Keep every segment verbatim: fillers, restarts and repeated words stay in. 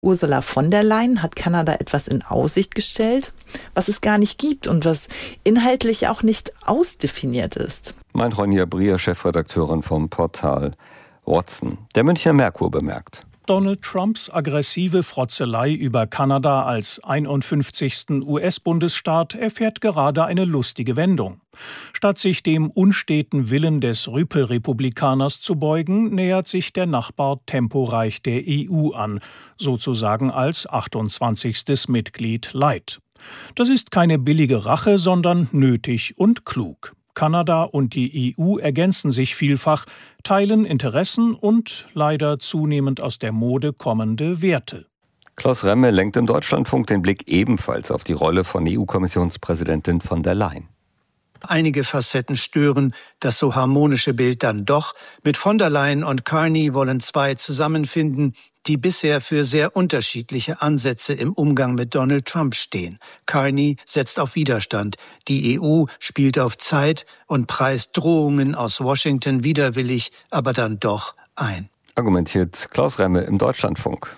Ursula von der Leyen hat Kanada etwas in Aussicht gestellt, was es gar nicht gibt und was inhaltlich auch nicht ausdefiniert ist. Meint Ronja Brier, Chefredakteurin vom Portal Watson. Der Münchner Merkur bemerkt: Donald Trumps aggressive Frotzelei über Kanada als einundfünfzigsten U S-Bundesstaat erfährt gerade eine lustige Wendung. Statt sich dem unsteten Willen des Rüpelrepublikaners zu beugen, nähert sich der Nachbar temporeich der E U an, sozusagen als achtundzwanzigstes Mitglied light. Das ist keine billige Rache, sondern nötig und klug. Kanada und die E U ergänzen sich vielfach, teilen Interessen und leider zunehmend aus der Mode kommende Werte. Klaus Remme lenkt im Deutschlandfunk den Blick ebenfalls auf die Rolle von E U-Kommissionspräsidentin von der Leyen. Einige Facetten stören das so harmonische Bild dann doch. Mit von der Leyen und Carney wollen zwei zusammenfinden, die bisher für sehr unterschiedliche Ansätze im Umgang mit Donald Trump stehen. Carney setzt auf Widerstand. Die E U spielt auf Zeit und preist Drohungen aus Washington widerwillig, aber dann doch ein. Argumentiert Klaus Remme im Deutschlandfunk.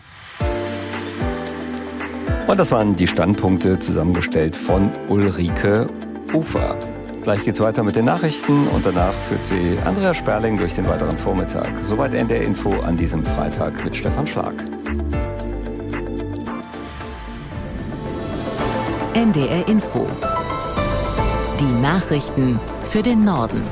Und das waren die Standpunkte, zusammengestellt von Ulrike Ufer. Gleich geht's weiter mit den Nachrichten und danach führt sie Andrea Sperling durch den weiteren Vormittag. Soweit N D R Info an diesem Freitag mit Stefan Schlag. N D R Info. Die Nachrichten für den Norden.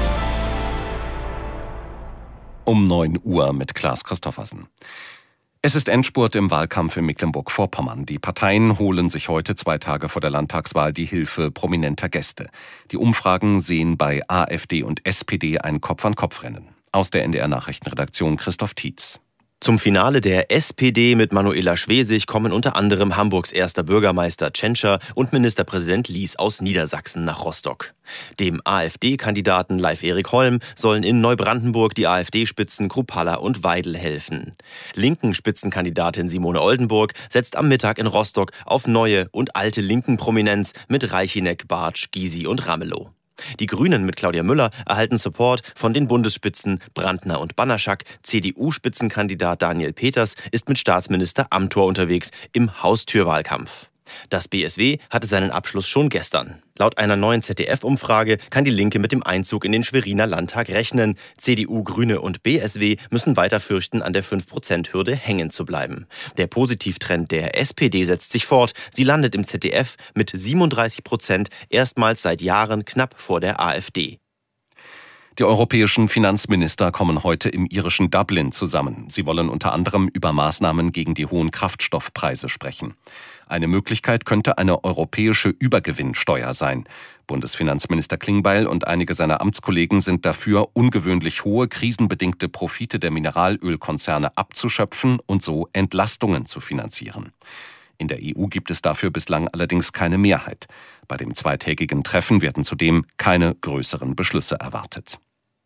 Um neun Uhr mit Klaas Christoffersen. Es ist Endspurt im Wahlkampf in Mecklenburg-Vorpommern. Die Parteien holen sich heute, zwei Tage vor der Landtagswahl, die Hilfe prominenter Gäste. Die Umfragen sehen bei AfD und S P D ein Kopf-an-Kopf-Rennen. Aus der N D R-Nachrichtenredaktion Christoph Tietz. Zum Finale der S P D mit Manuela Schwesig kommen unter anderem Hamburgs erster Bürgermeister Tschentscher und Ministerpräsident Lies aus Niedersachsen nach Rostock. Dem AfD-Kandidaten Leif-Erik Holm sollen in Neubrandenburg die AfD-Spitzen Kruppalla und Weidel helfen. Linken Spitzenkandidatin Simone Oldenburg setzt am Mittag in Rostock auf neue und alte linken Prominenz mit Reichinek, Bartsch, Gysi und Ramelow. Die Grünen mit Claudia Müller erhalten Support von den Bundesspitzen Brandner und Banaszak. C D U-Spitzenkandidat Daniel Peters ist mit Staatsminister Amthor unterwegs im Haustürwahlkampf. Das B S W hatte seinen Abschluss schon gestern. Laut einer neuen Z D F-Umfrage kann die Linke mit dem Einzug in den Schweriner Landtag rechnen. C D U, Grüne und B S W müssen weiter fürchten, an der fünf Prozent Hürde hängen zu bleiben. Der Positivtrend der S P D setzt sich fort. Sie landet im Z D F mit siebenunddreißig Prozent, erstmals seit Jahren knapp vor der AfD. Die europäischen Finanzminister kommen heute im irischen Dublin zusammen. Sie wollen unter anderem über Maßnahmen gegen die hohen Kraftstoffpreise sprechen. Eine Möglichkeit könnte eine europäische Übergewinnsteuer sein. Bundesfinanzminister Klingbeil und einige seiner Amtskollegen sind dafür, ungewöhnlich hohe krisenbedingte Profite der Mineralölkonzerne abzuschöpfen und so Entlastungen zu finanzieren. In der E U gibt es dafür bislang allerdings keine Mehrheit. Bei dem zweitägigen Treffen werden zudem keine größeren Beschlüsse erwartet.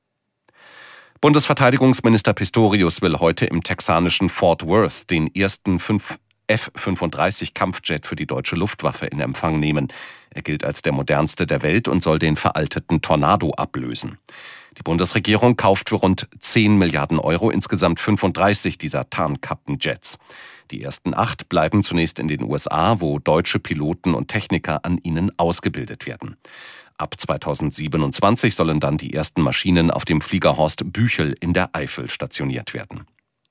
Bundesverteidigungsminister Pistorius will heute im texanischen Fort Worth den ersten F fünfunddreißig Kampfjet für die deutsche Luftwaffe in Empfang nehmen. Er gilt als der modernste der Welt und soll den veralteten Tornado ablösen. Die Bundesregierung kauft für rund zehn Milliarden Euro insgesamt fünfunddreißig dieser Tarnkappenjets. Die ersten acht bleiben zunächst in den U S A, wo deutsche Piloten und Techniker an ihnen ausgebildet werden. Ab zweitausendsiebenundzwanzig sollen dann die ersten Maschinen auf dem Flieger Horst Büchel in der Eifel stationiert werden.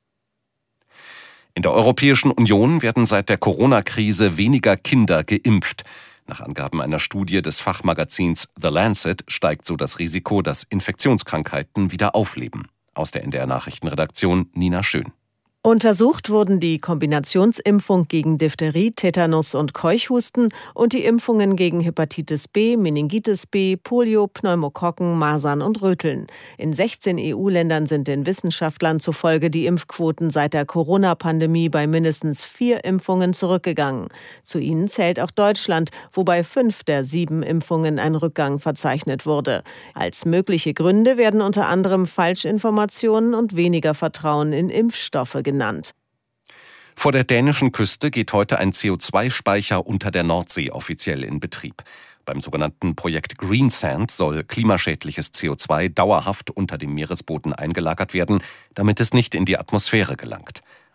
In der Europäischen Union werden seit der Corona-Krise weniger Kinder geimpft. Nach Angaben einer Studie des Fachmagazins The Lancet steigt so das Risiko, dass Infektionskrankheiten wieder aufleben. Aus der N D R-Nachrichtenredaktion Nina Schön. Untersucht wurden die Kombinationsimpfung gegen Diphtherie, Tetanus und Keuchhusten und die Impfungen gegen Hepatitis B, Meningitis B, Polio, Pneumokokken, Masern und Röteln. In sechzehn E U-Ländern sind den Wissenschaftlern zufolge die Impfquoten seit der Corona-Pandemie bei mindestens vier Impfungen zurückgegangen. Zu ihnen zählt auch Deutschland, wo bei fünf der sieben Impfungen ein Rückgang verzeichnet wurde. Als mögliche Gründe werden unter anderem Falschinformationen und weniger Vertrauen in Impfstoffe genannt. genannt. Vor der dänischen Küste geht heute ein C O zwei Speicher unter der Nordsee offiziell in Betrieb. Beim sogenannten Projekt Greensand soll klimaschädliches C O zwei dauerhaft unter dem Meeresboden eingelagert werden, damit es nicht in die Atmosphäre gelangt.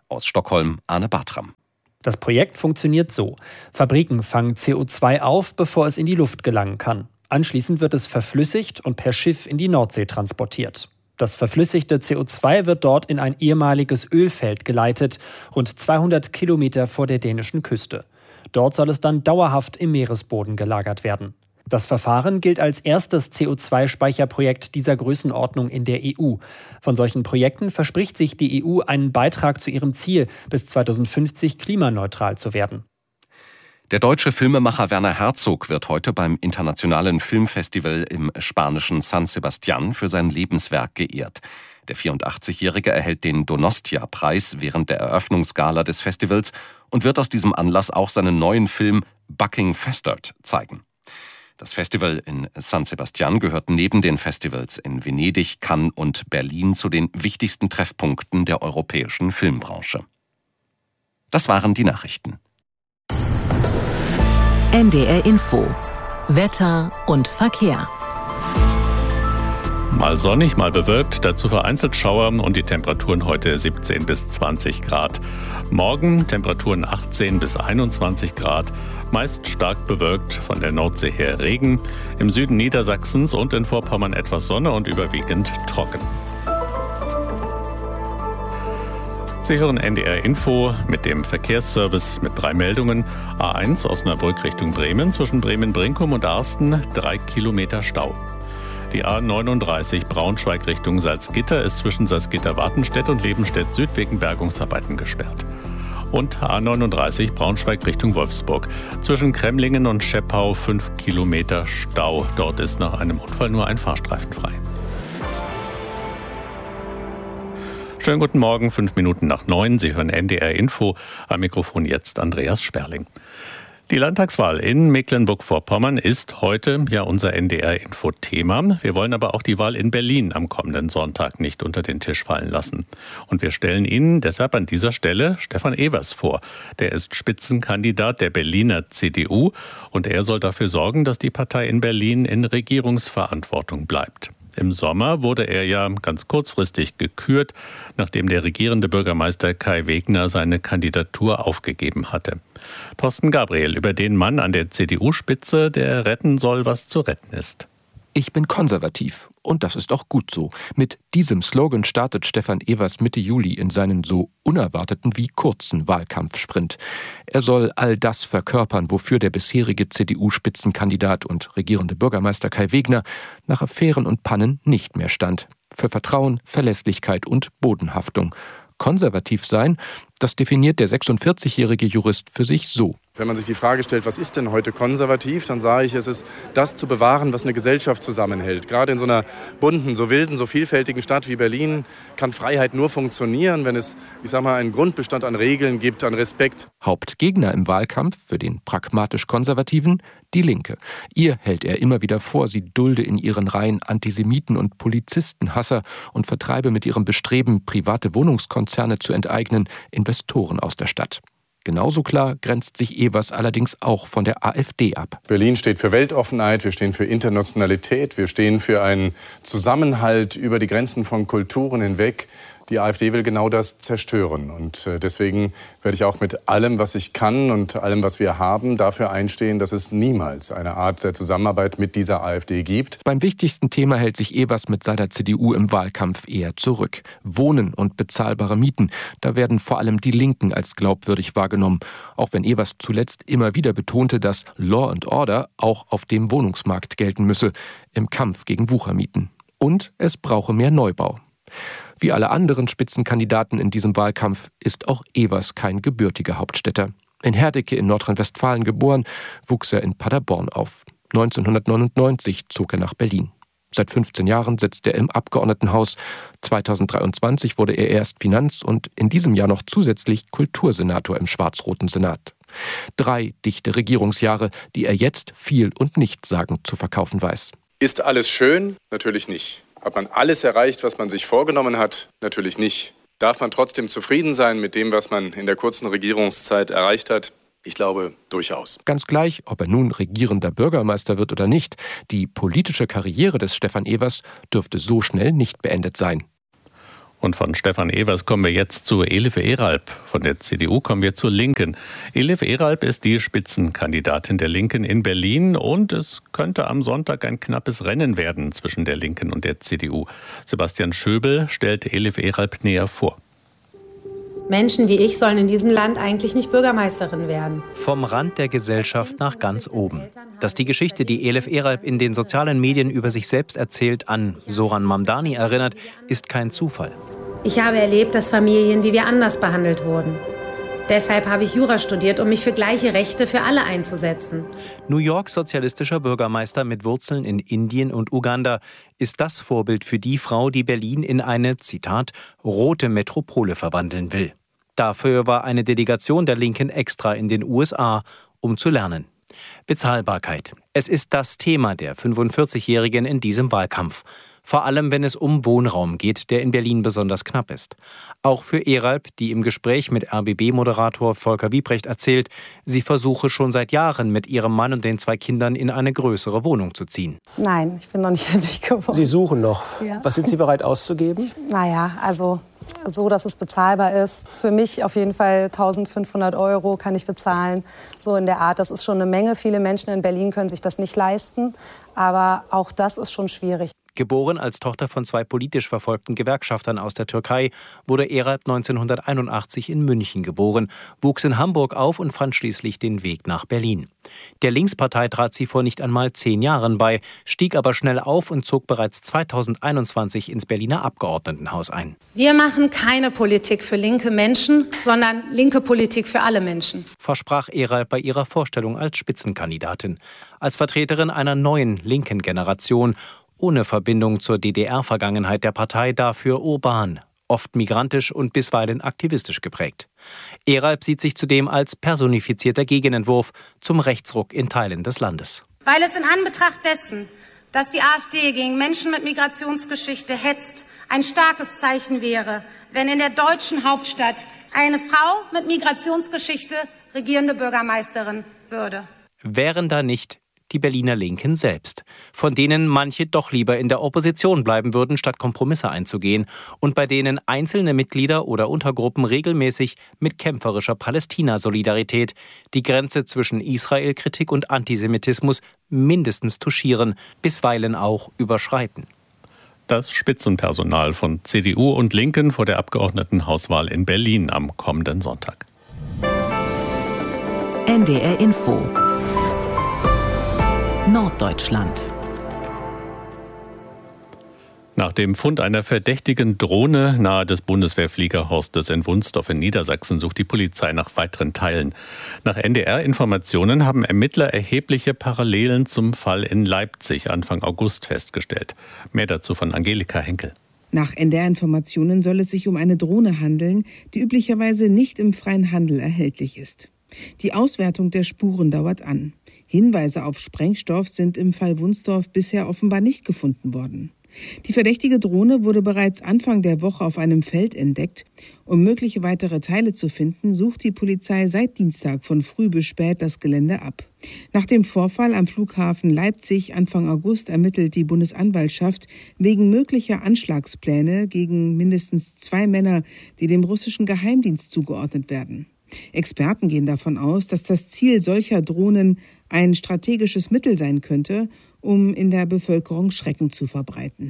Aus Stockholm Arne Bartram. Das Projekt funktioniert so. Fabriken fangen C O zwei auf, bevor es in die Luft gelangen kann. Anschließend wird es verflüssigt und per Schiff in die Nordsee transportiert. Das verflüssigte C O zwei wird dort in ein ehemaliges Ölfeld geleitet, rund zweihundert Kilometer vor der dänischen Küste. Dort soll es dann dauerhaft im Meeresboden gelagert werden. Das Verfahren gilt als erstes C O zwei Speicherprojekt dieser Größenordnung in der E U. Von solchen Projekten verspricht sich die E U einen Beitrag zu ihrem Ziel, bis zweitausendfünfzig klimaneutral zu werden. Der deutsche Filmemacher Werner Herzog wird heute beim Internationalen Filmfestival im spanischen San Sebastián für sein Lebenswerk geehrt. Der vierundachtzigjährige erhält den Donostia-Preis während der Eröffnungsgala des Festivals und wird aus diesem Anlass auch seinen neuen Film Bucking Festard zeigen. Das Festival in San Sebastián gehört neben den Festivals in Venedig, Cannes und Berlin zu den wichtigsten Treffpunkten der europäischen Filmbranche. Das waren die Nachrichten. N D R Info. Wetter und Verkehr. Mal sonnig, mal bewölkt, dazu vereinzelt Schauer und die Temperaturen heute siebzehn bis zwanzig Grad. Morgen Temperaturen achtzehn bis einundzwanzig Grad, meist stark bewölkt, von der Nordsee her Regen, im Süden Niedersachsens und in Vorpommern etwas Sonne und überwiegend trocken. Sie hören N D R Info mit dem Verkehrsservice mit drei Meldungen. A eins Osnabrück Richtung Bremen, zwischen Bremen-Brinkum und Arsten drei Kilometer Stau. Die A neununddreißig Braunschweig Richtung Salzgitter ist zwischen Salzgitter-Wartenstedt und Lebenstedt-Süd wegen Bergungsarbeiten gesperrt. Und A neununddreißig Braunschweig Richtung Wolfsburg. Zwischen Kremlingen und Scheppau fünf Kilometer Stau. Dort ist nach einem Unfall nur ein Fahrstreifen frei. Schönen guten Morgen, fünf Minuten nach neun. Sie hören N D R Info. Am Mikrofon jetzt Andreas Sperling. Die Landtagswahl in Mecklenburg-Vorpommern ist heute ja unser N D R-Info-Thema. Wir wollen aber auch die Wahl in Berlin am kommenden Sonntag nicht unter den Tisch fallen lassen. Und wir stellen Ihnen deshalb an dieser Stelle Stefan Evers vor. Der ist Spitzenkandidat der Berliner C D U und er soll dafür sorgen, dass die Partei in Berlin in Regierungsverantwortung bleibt. Im Sommer wurde er ja ganz kurzfristig gekürt, nachdem der regierende Bürgermeister Kai Wegner seine Kandidatur aufgegeben hatte. Thorsten Gabriel über den Mann an der C D U-Spitze, der retten soll, was zu retten ist. Ich bin konservativ und das ist auch gut so. Mit diesem Slogan startet Stefan Evers Mitte Juli in seinen so unerwarteten wie kurzen Wahlkampfsprint. Er soll all das verkörpern, wofür der bisherige C D U-Spitzenkandidat und regierende Bürgermeister Kai Wegner nach Affären und Pannen nicht mehr stand. Für Vertrauen, Verlässlichkeit und Bodenhaftung. Konservativ sein, das definiert der sechsundvierzigjährige Jurist für sich so. Wenn man sich die Frage stellt, was ist denn heute konservativ, dann sage ich, es ist das zu bewahren, was eine Gesellschaft zusammenhält. Gerade in so einer bunten, so wilden, so vielfältigen Stadt wie Berlin kann Freiheit nur funktionieren, wenn es, ich sag mal, einen Grundbestand an Regeln gibt, an Respekt. Hauptgegner im Wahlkampf für den pragmatisch-Konservativen, die Linke. Ihr hält er immer wieder vor, sie dulde in ihren Reihen Antisemiten und Polizistenhasser und vertreibe mit ihrem Bestreben, private Wohnungskonzerne zu enteignen, Investoren aus der Stadt. Genauso klar grenzt sich Evers allerdings auch von der AfD ab. Berlin steht für Weltoffenheit, wir stehen für Internationalität, wir stehen für einen Zusammenhalt über die Grenzen von Kulturen hinweg. Die AfD will genau das zerstören. Und deswegen werde ich auch mit allem, was ich kann und allem, was wir haben, dafür einstehen, dass es niemals eine Art der Zusammenarbeit mit dieser AfD gibt. Beim wichtigsten Thema hält sich Evers mit seiner C D U im Wahlkampf eher zurück. Wohnen und bezahlbare Mieten, da werden vor allem die Linken als glaubwürdig wahrgenommen. Auch wenn Evers zuletzt immer wieder betonte, dass Law and Order auch auf dem Wohnungsmarkt gelten müsse, im Kampf gegen Wuchermieten. Und es brauche mehr Neubau. Wie alle anderen Spitzenkandidaten in diesem Wahlkampf ist auch Evers kein gebürtiger Hauptstädter. In Herdecke in Nordrhein-Westfalen geboren, wuchs er in Paderborn auf. neunzehnhundertneunundneunzig zog er nach Berlin. Seit fünfzehn Jahren sitzt er im Abgeordnetenhaus. zweitausenddreiundzwanzig wurde er erst Finanz- und in diesem Jahr noch zusätzlich Kultursenator im schwarz-roten Senat. Drei dichte Regierungsjahre, die er jetzt viel und nichtssagend zu verkaufen weiß. Ist alles schön? Natürlich nicht. Hat man alles erreicht, was man sich vorgenommen hat? Natürlich nicht. Darf man trotzdem zufrieden sein mit dem, was man in der kurzen Regierungszeit erreicht hat? Ich glaube, durchaus. Ganz gleich, ob er nun regierender Bürgermeister wird oder nicht, die politische Karriere des Stefan Evers dürfte so schnell nicht beendet sein. Und von Stefan Evers kommen wir jetzt zu Elif Eralp. Von der C D U kommen wir zur Linken. Elif Eralp ist die Spitzenkandidatin der Linken in Berlin und es könnte am Sonntag ein knappes Rennen werden zwischen der Linken und der C D U. Sebastian Schöbel stellt Elif Eralp näher vor. Menschen wie ich sollen in diesem Land eigentlich nicht Bürgermeisterin werden. Vom Rand der Gesellschaft nach ganz oben. Dass die Geschichte, die Elif Eralp in den sozialen Medien über sich selbst erzählt, an Soran Mamdani erinnert, ist kein Zufall. Ich habe erlebt, dass Familien wie wir anders behandelt wurden. Deshalb habe ich Jura studiert, um mich für gleiche Rechte für alle einzusetzen. New Yorks sozialistischer Bürgermeister mit Wurzeln in Indien und Uganda ist das Vorbild für die Frau, die Berlin in eine, Zitat, rote Metropole verwandeln will. Dafür war eine Delegation der Linken extra in den U S A, um zu lernen. Bezahlbarkeit. Es ist das Thema der fünfundvierzigjährigen in diesem Wahlkampf. Vor allem, wenn es um Wohnraum geht, der in Berlin besonders knapp ist. Auch für Eralp, die im Gespräch mit R B B-Moderator Volker Wiebrecht erzählt, sie versuche schon seit Jahren mit ihrem Mann und den zwei Kindern in eine größere Wohnung zu ziehen. Nein, ich bin noch nicht fertig geworden. Sie suchen noch. Ja. Was sind Sie bereit auszugeben? Naja, also so, dass es bezahlbar ist. Für mich auf jeden Fall eintausendfünfhundert Euro kann ich bezahlen. So in der Art, das ist schon eine Menge. Viele Menschen in Berlin können sich das nicht leisten. Aber auch das ist schon schwierig. Geboren als Tochter von zwei politisch verfolgten Gewerkschaftern aus der Türkei, wurde Eralp neunzehnhunderteinundachtzig in München geboren, wuchs in Hamburg auf und fand schließlich den Weg nach Berlin. Der Linkspartei trat sie vor nicht einmal zehn Jahren bei, stieg aber schnell auf und zog bereits zweitausendeinundzwanzig ins Berliner Abgeordnetenhaus ein. Wir machen keine Politik für linke Menschen, sondern linke Politik für alle Menschen. Versprach Eralp bei ihrer Vorstellung als Spitzenkandidatin. Als Vertreterin einer neuen linken Generation, ohne Verbindung zur D D R-Vergangenheit der Partei, dafür urban, oft migrantisch und bisweilen aktivistisch geprägt. Eralp sieht sich zudem als personifizierter Gegenentwurf zum Rechtsruck in Teilen des Landes. Weil es in Anbetracht dessen, dass die AfD gegen Menschen mit Migrationsgeschichte hetzt, ein starkes Zeichen wäre, wenn in der deutschen Hauptstadt eine Frau mit Migrationsgeschichte regierende Bürgermeisterin würde. Wären da nicht die Berliner Linken selbst, von denen manche doch lieber in der Opposition bleiben würden, statt Kompromisse einzugehen und bei denen einzelne Mitglieder oder Untergruppen regelmäßig mit kämpferischer Palästina-Solidarität die Grenze zwischen Israel-Kritik und Antisemitismus mindestens touchieren, bisweilen auch überschreiten. Das Spitzenpersonal von C D U und Linken vor der Abgeordnetenhauswahl in Berlin am kommenden Sonntag. N D R Info Norddeutschland. Nach dem Fund einer verdächtigen Drohne nahe des Bundeswehrfliegerhorstes in Wunstorf in Niedersachsen sucht die Polizei nach weiteren Teilen. Nach N D R-Informationen haben Ermittler erhebliche Parallelen zum Fall in Leipzig Anfang August festgestellt. Mehr dazu von Angelika Henkel. Nach N D R-Informationen soll es sich um eine Drohne handeln, die üblicherweise nicht im freien Handel erhältlich ist. Die Auswertung der Spuren dauert an. Hinweise auf Sprengstoff sind im Fall Wunstorf bisher offenbar nicht gefunden worden. Die verdächtige Drohne wurde bereits Anfang der Woche auf einem Feld entdeckt. Um mögliche weitere Teile zu finden, sucht die Polizei seit Dienstag von früh bis spät das Gelände ab. Nach dem Vorfall am Flughafen Leipzig Anfang August ermittelt die Bundesanwaltschaft wegen möglicher Anschlagspläne gegen mindestens zwei Männer, die dem russischen Geheimdienst zugeordnet werden. Experten gehen davon aus, dass das Ziel solcher Drohnen ein strategisches Mittel sein könnte, um in der Bevölkerung Schrecken zu verbreiten.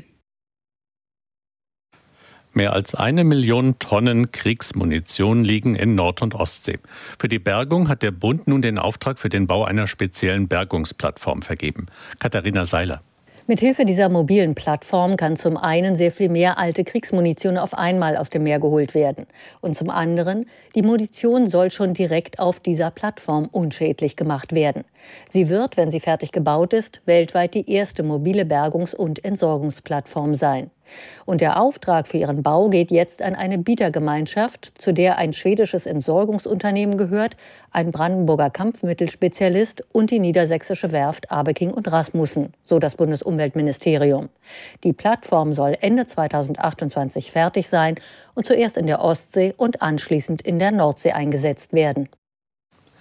Mehr als eine Million Tonnen Kriegsmunition liegen in Nord- und Ostsee. Für die Bergung hat der Bund nun den Auftrag für den Bau einer speziellen Bergungsplattform vergeben. Katharina Seiler. Mithilfe dieser mobilen Plattform kann zum einen sehr viel mehr alte Kriegsmunition auf einmal aus dem Meer geholt werden. Und zum anderen, die Munition soll schon direkt auf dieser Plattform unschädlich gemacht werden. Sie wird, wenn sie fertig gebaut ist, weltweit die erste mobile Bergungs- und Entsorgungsplattform sein. Und der Auftrag für ihren Bau geht jetzt an eine Bietergemeinschaft, zu der ein schwedisches Entsorgungsunternehmen gehört, ein Brandenburger Kampfmittelspezialist und die niedersächsische Werft Abeking und Rasmussen, so das Bundesumweltministerium. Die Plattform soll Ende zweitausendachtundzwanzig fertig sein und zuerst in der Ostsee und anschließend in der Nordsee eingesetzt werden.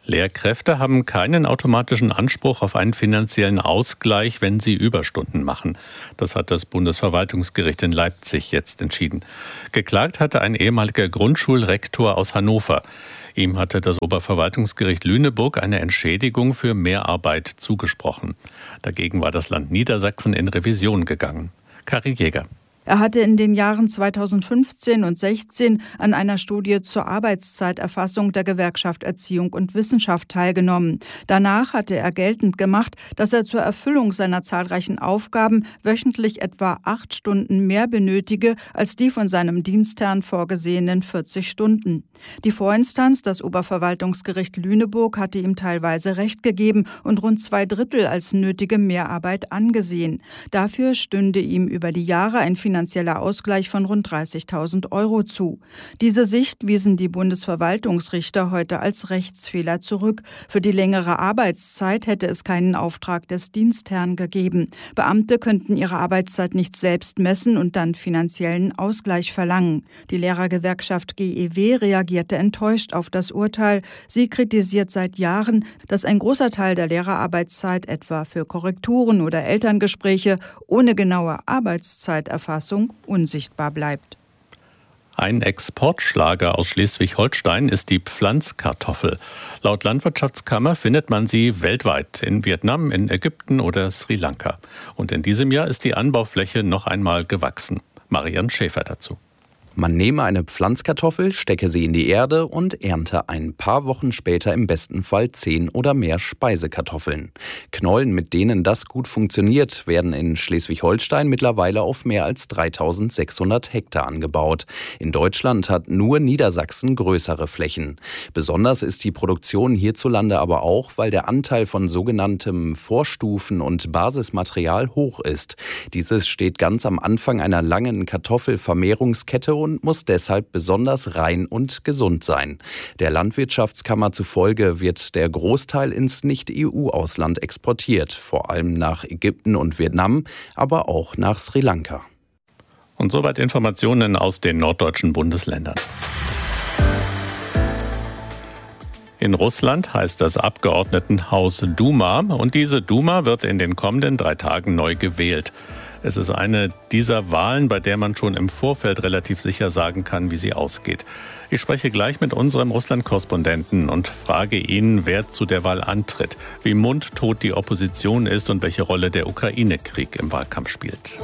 Lehrkräfte haben keinen automatischen Anspruch auf einen finanziellen Ausgleich, wenn sie Überstunden machen. Das hat das Bundesverwaltungsgericht in Leipzig jetzt entschieden. Geklagt hatte ein ehemaliger Grundschulrektor aus Hannover. Ihm hatte das Oberverwaltungsgericht Lüneburg eine Entschädigung für Mehrarbeit zugesprochen. Dagegen war das Land Niedersachsen in Revision gegangen. Karin Jäger. Er hatte in den Jahren zweitausendfünfzehn und sechzehn an einer Studie zur Arbeitszeiterfassung der Gewerkschaft Erziehung und Wissenschaft teilgenommen. Danach hatte er geltend gemacht, dass er zur Erfüllung seiner zahlreichen Aufgaben wöchentlich etwa acht Stunden mehr benötige als die von seinem Dienstherrn vorgesehenen vierzig Stunden. Die Vorinstanz, das Oberverwaltungsgericht Lüneburg, hatte ihm teilweise Recht gegeben und rund zwei Drittel als nötige Mehrarbeit angesehen. Dafür stünde ihm über die Jahre ein finanzieller Ausgleich von rund dreißigtausend Euro zu. Diese Sicht wiesen die Bundesverwaltungsrichter heute als Rechtsfehler zurück. Für die längere Arbeitszeit hätte es keinen Auftrag des Dienstherrn gegeben. Beamte könnten ihre Arbeitszeit nicht selbst messen und dann finanziellen Ausgleich verlangen. Die Lehrergewerkschaft G E W reagierte enttäuscht auf das Urteil. Sie kritisiert seit Jahren, dass ein großer Teil der Lehrerarbeitszeit etwa für Korrekturen oder Elterngespräche ohne genaue Arbeitszeiterfassung unsichtbar bleibt. Ein Exportschlager aus Schleswig-Holstein ist die Pflanzkartoffel. Laut Landwirtschaftskammer findet man sie weltweit, in Vietnam, in Ägypten oder Sri Lanka. Und in diesem Jahr ist die Anbaufläche noch einmal gewachsen. Marianne Schäfer dazu. Man nehme eine Pflanzkartoffel, stecke sie in die Erde und ernte ein paar Wochen später im besten Fall zehn oder mehr Speisekartoffeln. Knollen, mit denen das gut funktioniert, werden in Schleswig-Holstein mittlerweile auf mehr als dreitausendsechshundert Hektar angebaut. In Deutschland hat nur Niedersachsen größere Flächen. Besonders ist die Produktion hierzulande aber auch, weil der Anteil von sogenanntem Vorstufen- und Basismaterial hoch ist. Dieses steht ganz am Anfang einer langen Kartoffelvermehrungskette und muss deshalb besonders rein und gesund sein. Der Landwirtschaftskammer zufolge wird der Großteil ins Nicht-E U-Ausland exportiert, vor allem nach Ägypten und Vietnam, aber auch nach Sri Lanka. Und soweit Informationen aus den norddeutschen Bundesländern. In Russland heißt das Abgeordnetenhaus Duma und diese Duma wird in den kommenden drei Tagen neu gewählt. Es ist eine dieser Wahlen, bei der man schon im Vorfeld relativ sicher sagen kann, wie sie ausgeht. Ich spreche gleich mit unserem Russland-Korrespondenten und frage ihn, wer zu der Wahl antritt, wie mundtot die Opposition ist und welche Rolle der Ukraine-Krieg im Wahlkampf spielt.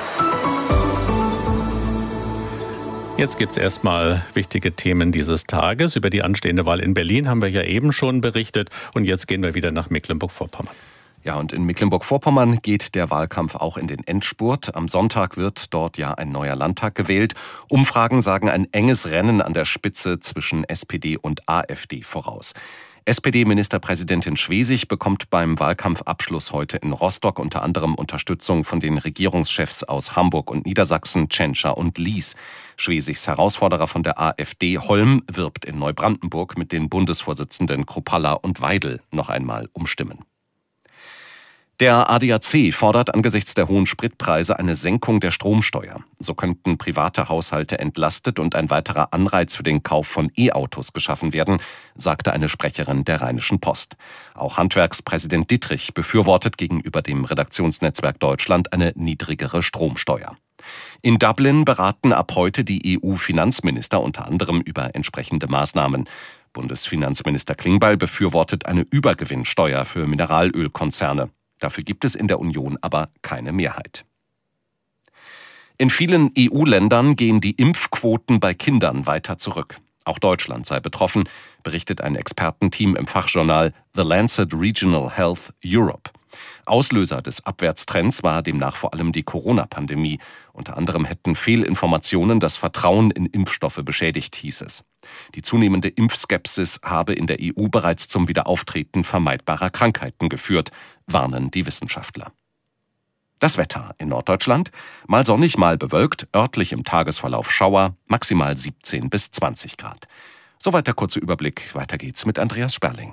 Jetzt gibt es erstmal wichtige Themen dieses Tages. Über die anstehende Wahl in Berlin haben wir ja eben schon berichtet. Und jetzt gehen wir wieder nach Mecklenburg-Vorpommern. Ja, und in Mecklenburg-Vorpommern geht der Wahlkampf auch in den Endspurt. Am Sonntag wird dort ja ein neuer Landtag gewählt. Umfragen sagen ein enges Rennen an der Spitze zwischen S P D und A f D voraus. S P D-Ministerpräsidentin Schwesig bekommt beim Wahlkampfabschluss heute in Rostock unter anderem Unterstützung von den Regierungschefs aus Hamburg und Niedersachsen, Tschentscher und Lies. Schwesigs Herausforderer von der A f D, Holm, wirbt in Neubrandenburg mit den Bundesvorsitzenden Kruppalla und Weidel noch einmal um Stimmen. Der A D A C fordert angesichts der hohen Spritpreise eine Senkung der Stromsteuer. So könnten private Haushalte entlastet und ein weiterer Anreiz für den Kauf von E-Autos geschaffen werden, sagte eine Sprecherin der Rheinischen Post. Auch Handwerkspräsident Dittrich befürwortet gegenüber dem Redaktionsnetzwerk Deutschland eine niedrigere Stromsteuer. In Dublin beraten ab heute die E U-Finanzminister unter anderem über entsprechende Maßnahmen. Bundesfinanzminister Klingbeil befürwortet eine Übergewinnsteuer für Mineralölkonzerne. Dafür gibt es in der Union aber keine Mehrheit. In vielen E U-Ländern gehen die Impfquoten bei Kindern weiter zurück. Auch Deutschland sei betroffen, berichtet ein Expertenteam im Fachjournal The Lancet Regional Health Europe. Auslöser des Abwärtstrends war demnach vor allem die Corona-Pandemie. Unter anderem hätten Fehlinformationen das Vertrauen in Impfstoffe beschädigt, hieß es. Die zunehmende Impfskepsis habe in der E U bereits zum Wiederauftreten vermeidbarer Krankheiten geführt, warnen die Wissenschaftler. Das Wetter in Norddeutschland: mal sonnig, mal bewölkt, örtlich im Tagesverlauf Schauer, maximal siebzehn bis zwanzig Grad. Soweit der kurze Überblick. Weiter geht's mit Andreas Sperling.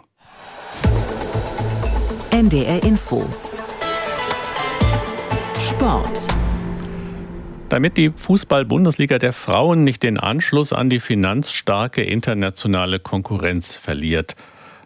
N D R Info. Sport. Damit die Fußball-Bundesliga der Frauen nicht den Anschluss an die finanzstarke internationale Konkurrenz verliert.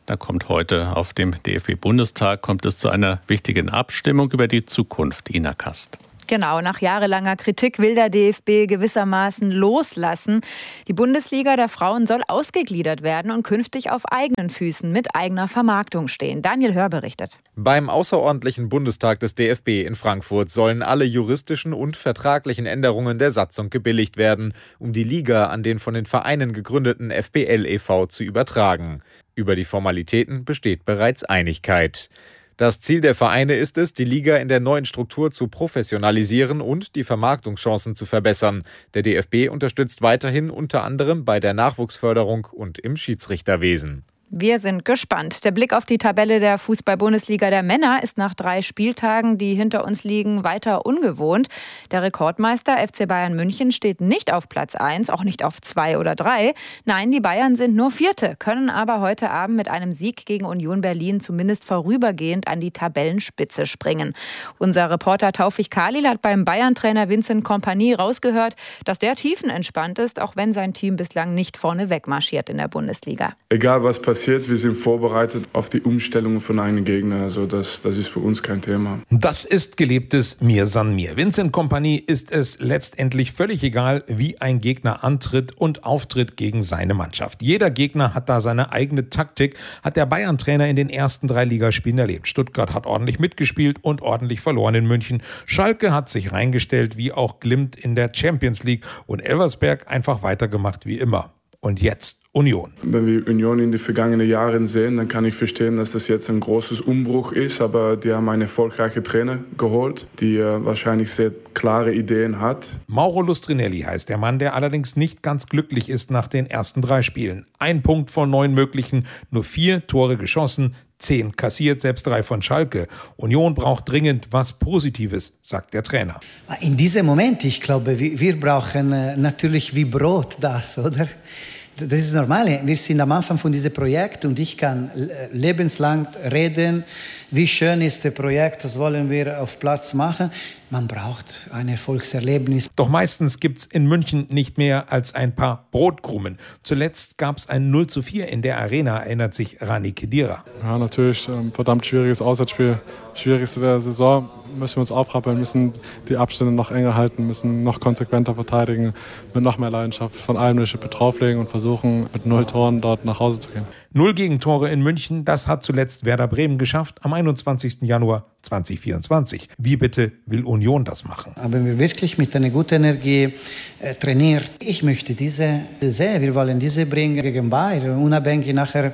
Da kommt heute auf dem D F B-Bundestag kommt es zu einer wichtigen Abstimmung über die Zukunft. Ina Kast. Genau, nach jahrelanger Kritik will der D F B gewissermaßen loslassen. Die Bundesliga der Frauen soll ausgegliedert werden und künftig auf eigenen Füßen mit eigener Vermarktung stehen. Daniel Hör berichtet. Beim außerordentlichen Bundestag des D F B in Frankfurt sollen alle juristischen und vertraglichen Änderungen der Satzung gebilligt werden, um die Liga an den von den Vereinen gegründeten F B L e V zu übertragen. Über die Formalitäten besteht bereits Einigkeit. Das Ziel der Vereine ist es, die Liga in der neuen Struktur zu professionalisieren und die Vermarktungschancen zu verbessern. Der D F B unterstützt weiterhin unter anderem bei der Nachwuchsförderung und im Schiedsrichterwesen. Wir sind gespannt. Der Blick auf die Tabelle der Fußball-Bundesliga der Männer ist nach drei Spieltagen, die hinter uns liegen, weiter ungewohnt. Der Rekordmeister F C Bayern München steht nicht auf Platz eins, auch nicht auf zwei oder drei. Nein, die Bayern sind nur Vierte, können aber heute Abend mit einem Sieg gegen Union Berlin zumindest vorübergehend an die Tabellenspitze springen. Unser Reporter Taufik Khalil hat beim Bayern-Trainer Vincent Kompany rausgehört, dass der tiefenentspannt ist, auch wenn sein Team bislang nicht vorne wegmarschiert in der Bundesliga. Egal was passiert, wir sind vorbereitet auf die Umstellung von einem Gegner. Also das, das ist für uns kein Thema. Das ist gelebtes Mir san mir. Vincent Kompany ist es letztendlich völlig egal, wie ein Gegner antritt und auftritt gegen seine Mannschaft. Jeder Gegner hat da seine eigene Taktik, hat der Bayern-Trainer in den ersten drei Ligaspielen erlebt. Stuttgart hat ordentlich mitgespielt und ordentlich verloren in München. Schalke hat sich reingestellt, wie auch Glimt in der Champions League, und Elversberg einfach weitergemacht wie immer. Und jetzt Union. Wenn wir Union in den vergangenen Jahren sehen, dann kann ich verstehen, dass das jetzt ein großes Umbruch ist. Aber die haben einen erfolgreichen Trainer geholt, die äh, wahrscheinlich sehr klare Ideen hat. Mauro Lustrinelli heißt der Mann, der allerdings nicht ganz glücklich ist nach den ersten drei Spielen. Ein Punkt von neun möglichen, nur vier Tore geschossen, zehn kassiert, selbst drei von Schalke. Union braucht dringend was Positives, sagt der Trainer. In diesem Moment, ich glaube, wir, wir brauchen äh, natürlich wie Brot das, oder? Das ist normal. Wir sind am Anfang von diesem Projekt und ich kann lebenslang reden, wie schön ist das Projekt, das wollen wir auf Platz machen. Man braucht ein Erfolgserlebnis. Doch meistens gibt's in München nicht mehr als ein paar Brotkrumen. Zuletzt gab's ein null zu vier in der Arena, erinnert sich Rani Khedira. Ja, natürlich ein verdammt schwieriges Auswärtsspiel. Schwierigste der Saison. Müssen wir uns aufrappeln, müssen die Abstände noch enger halten, müssen noch konsequenter verteidigen, mit noch mehr Leidenschaft von allem eine Schippe drauflegen und versuchen, mit null Toren dort nach Hause zu gehen. Null Gegentore in München, das hat zuletzt Werder Bremen geschafft am einundzwanzigsten Januar zweitausendvierundzwanzig. Wie bitte will Union das machen? Aber wir wirklich mit einer guten Energie äh, trainiert. Ich möchte diese sehen, wir wollen diese bringen gegen Bayern, unabhängig nachher.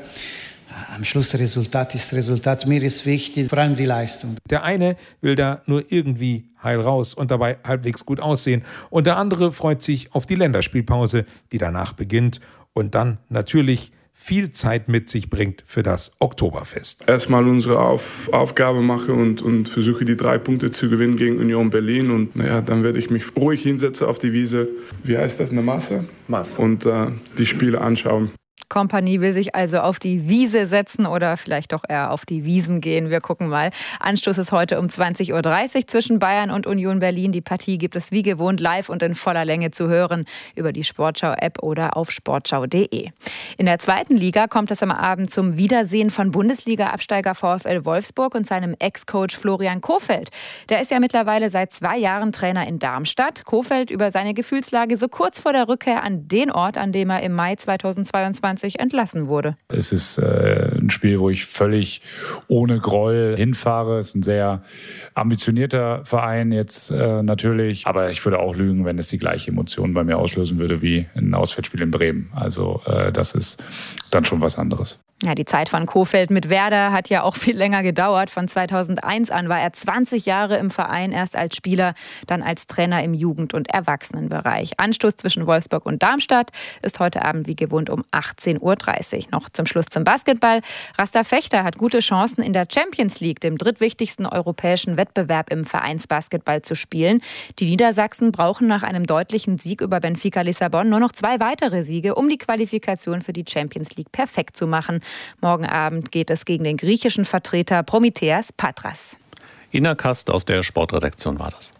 Am Schluss das Resultat ist das Resultat. Mir ist wichtig, vor allem die Leistung. Der eine will da nur irgendwie heil raus und dabei halbwegs gut aussehen. Und der andere freut sich auf die Länderspielpause, die danach beginnt und dann natürlich viel Zeit mit sich bringt für das Oktoberfest. Erstmal unsere Auf, Aufgabe machen und, und versuche die drei Punkte zu gewinnen gegen Union Berlin. Und naja, dann werde ich mich ruhig hinsetzen auf die Wiese. Wie heißt das? Eine Masse? Masse. Und äh, die Spiele anschauen. Kompany will sich also auf die Wiese setzen oder vielleicht doch eher auf die Wiesen gehen. Wir gucken mal. Anstoß ist heute um zwanzig Uhr dreißig zwischen Bayern und Union Berlin. Die Partie gibt es wie gewohnt live und in voller Länge zu hören über die Sportschau-App oder auf sportschau punkt de. In der zweiten Liga kommt es am Abend zum Wiedersehen von Bundesliga-Absteiger VfL Wolfsburg und seinem Ex-Coach Florian Kohfeldt. Der ist ja mittlerweile seit zwei Jahren Trainer in Darmstadt. Kohfeldt über seine Gefühlslage so kurz vor der Rückkehr an den Ort, an dem er im Mai zweitausendzweiundzwanzig entlassen wurde. Es ist äh, ein Spiel, wo ich völlig ohne Groll hinfahre. Es ist ein sehr ambitionierter Verein jetzt äh, natürlich. Aber ich würde auch lügen, wenn es die gleiche Emotion bei mir auslösen würde wie ein Auswärtsspiel in Bremen. Also äh, das ist dann schon was anderes. Ja, die Zeit von Kohfeldt mit Werder hat ja auch viel länger gedauert. Von zweitausendeins an war er zwanzig Jahre im Verein, erst als Spieler, dann als Trainer im Jugend- und Erwachsenenbereich. Anstoß zwischen Wolfsburg und Darmstadt ist heute Abend wie gewohnt um achtzehn Uhr dreißig. Noch zum Schluss zum Basketball. Rasta Fechter hat gute Chancen, in der Champions League, dem drittwichtigsten europäischen Wettbewerb im Vereinsbasketball, zu spielen. Die Niedersachsen brauchen nach einem deutlichen Sieg über Benfica Lissabon nur noch zwei weitere Siege, um die Qualifikation für die Champions League perfekt zu machen. Morgen Abend geht es gegen den griechischen Vertreter Prometheas Patras. Ina Kast aus der Sportredaktion war das.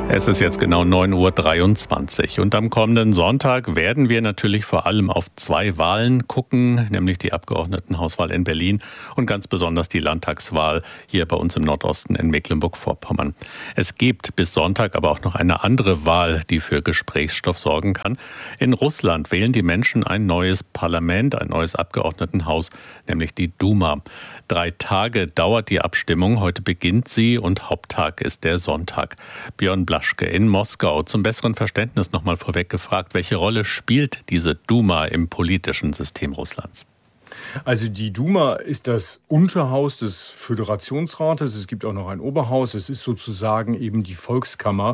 Es ist jetzt genau neun Uhr dreiundzwanzig und am kommenden Sonntag werden wir natürlich vor allem auf zwei Wahlen gucken, nämlich die Abgeordnetenhauswahl in Berlin und ganz besonders die Landtagswahl hier bei uns im Nordosten in Mecklenburg-Vorpommern. Es gibt bis Sonntag aber auch noch eine andere Wahl, die für Gesprächsstoff sorgen kann. In Russland wählen die Menschen ein neues Parlament, ein neues Abgeordnetenhaus, nämlich die Duma. Drei Tage dauert die Abstimmung, heute beginnt sie und Haupttag ist der Sonntag. Björn Blaschke in Moskau. Zum besseren Verständnis nochmal vorweg gefragt, welche Rolle spielt diese Duma im politischen System Russlands? Also die Duma ist das Unterhaus des Föderationsrates. Es gibt auch noch ein Oberhaus. Es ist sozusagen eben die Volkskammer.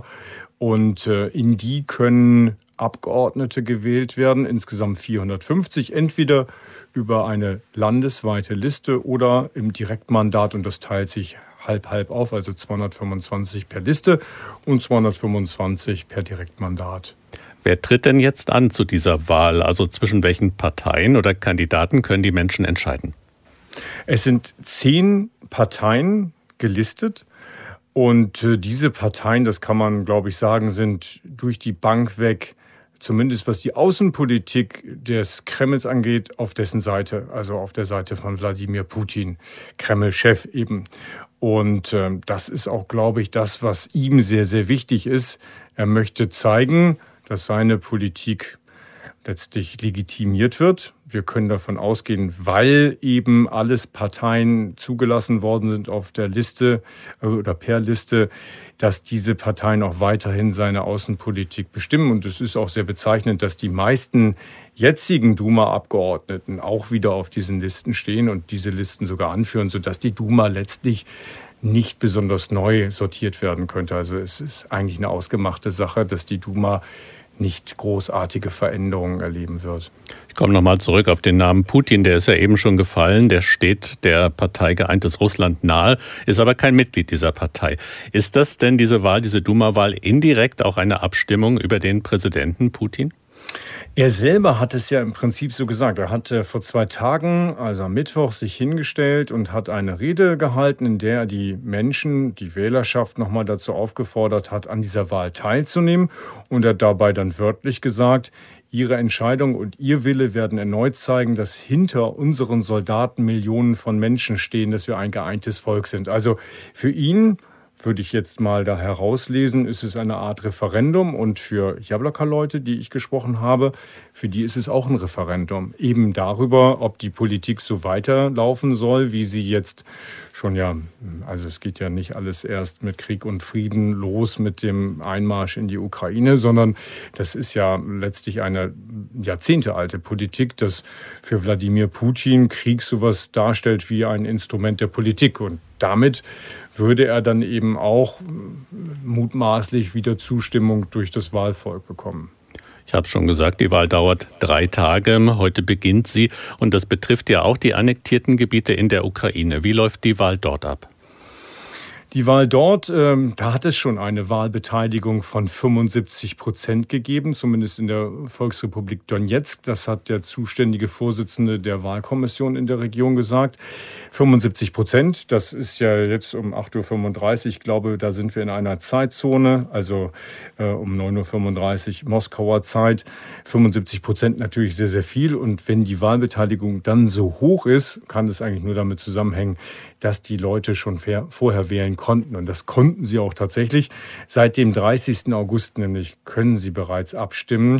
Und äh, in die können Abgeordnete gewählt werden, insgesamt vierhundertfünfzig, entweder über eine landesweite Liste oder im Direktmandat. Und das teilt sich halb-halb auf, also zweihundertfünfundzwanzig per Liste und zweihundertfünfundzwanzig per Direktmandat. Wer tritt denn jetzt an zu dieser Wahl? Also zwischen welchen Parteien oder Kandidaten können die Menschen entscheiden? Es sind zehn Parteien gelistet. Und diese Parteien, das kann man, glaube ich, sagen, sind durch die Bank weg, zumindest was die Außenpolitik des Kremls angeht, auf dessen Seite, also auf der Seite von Wladimir Putin, Kreml-Chef eben. Und äh, das ist auch, glaube ich, das, was ihm sehr, sehr wichtig ist. Er möchte zeigen, dass seine Politik letztlich legitimiert wird. Wir können davon ausgehen, weil eben alles Parteien zugelassen worden sind auf der Liste oder per Liste, dass diese Parteien auch weiterhin seine Außenpolitik bestimmen. Und es ist auch sehr bezeichnend, dass die meisten jetzigen Duma-Abgeordneten auch wieder auf diesen Listen stehen und diese Listen sogar anführen, sodass die Duma letztlich nicht besonders neu sortiert werden könnte. Also es ist eigentlich eine ausgemachte Sache, dass die Duma nicht großartige Veränderungen erleben wird. Ich komme nochmal zurück auf den Namen Putin, der ist ja eben schon gefallen, der steht der Partei Geeintes Russland nahe, ist aber kein Mitglied dieser Partei. Ist das denn diese Wahl, diese Duma-Wahl indirekt auch eine Abstimmung über den Präsidenten Putin? Er selber hat es ja im Prinzip so gesagt. Er hat vor zwei Tagen, also am Mittwoch, sich hingestellt und hat eine Rede gehalten, in der er die Menschen, die Wählerschaft nochmal dazu aufgefordert hat, an dieser Wahl teilzunehmen. Und er hat dabei dann wörtlich gesagt, ihre Entscheidung und ihr Wille werden erneut zeigen, dass hinter unseren Soldaten Millionen von Menschen stehen, dass wir ein geeintes Volk sind. Also für ihn, würde ich jetzt mal da herauslesen, ist es eine Art Referendum. Und für Jablaka-Leute, die ich gesprochen habe, für die ist es auch ein Referendum. Eben darüber, ob die Politik so weiterlaufen soll, wie sie jetzt schon ja, also es geht ja nicht alles erst mit Krieg und Frieden los mit dem Einmarsch in die Ukraine, sondern das ist ja letztlich eine jahrzehntealte Politik, dass für Wladimir Putin Krieg sowas darstellt wie ein Instrument der Politik. Und damit würde er dann eben auch mutmaßlich wieder Zustimmung durch das Wahlvolk bekommen. Ich habe schon gesagt, die Wahl dauert drei Tage. Heute beginnt sie und das betrifft ja auch die annektierten Gebiete in der Ukraine. Wie läuft die Wahl dort ab? Die Wahl dort, ähm, da hat es schon eine Wahlbeteiligung von fünfundsiebzig Prozent gegeben, zumindest in der Volksrepublik Donetsk. Das hat der zuständige Vorsitzende der Wahlkommission in der Region gesagt. fünfundsiebzig Prozent, das ist ja jetzt um acht Uhr fünfunddreißig. Ich glaube, da sind wir in einer Zeitzone, also äh, um neun Uhr fünfunddreißig Moskauer Zeit. fünfundsiebzig Prozent natürlich sehr, sehr viel. Und wenn die Wahlbeteiligung dann so hoch ist, kann es eigentlich nur damit zusammenhängen, dass die Leute schon vorher wählen konnten. Und das konnten sie auch tatsächlich. Seit dem dreißigsten August nämlich können sie bereits abstimmen.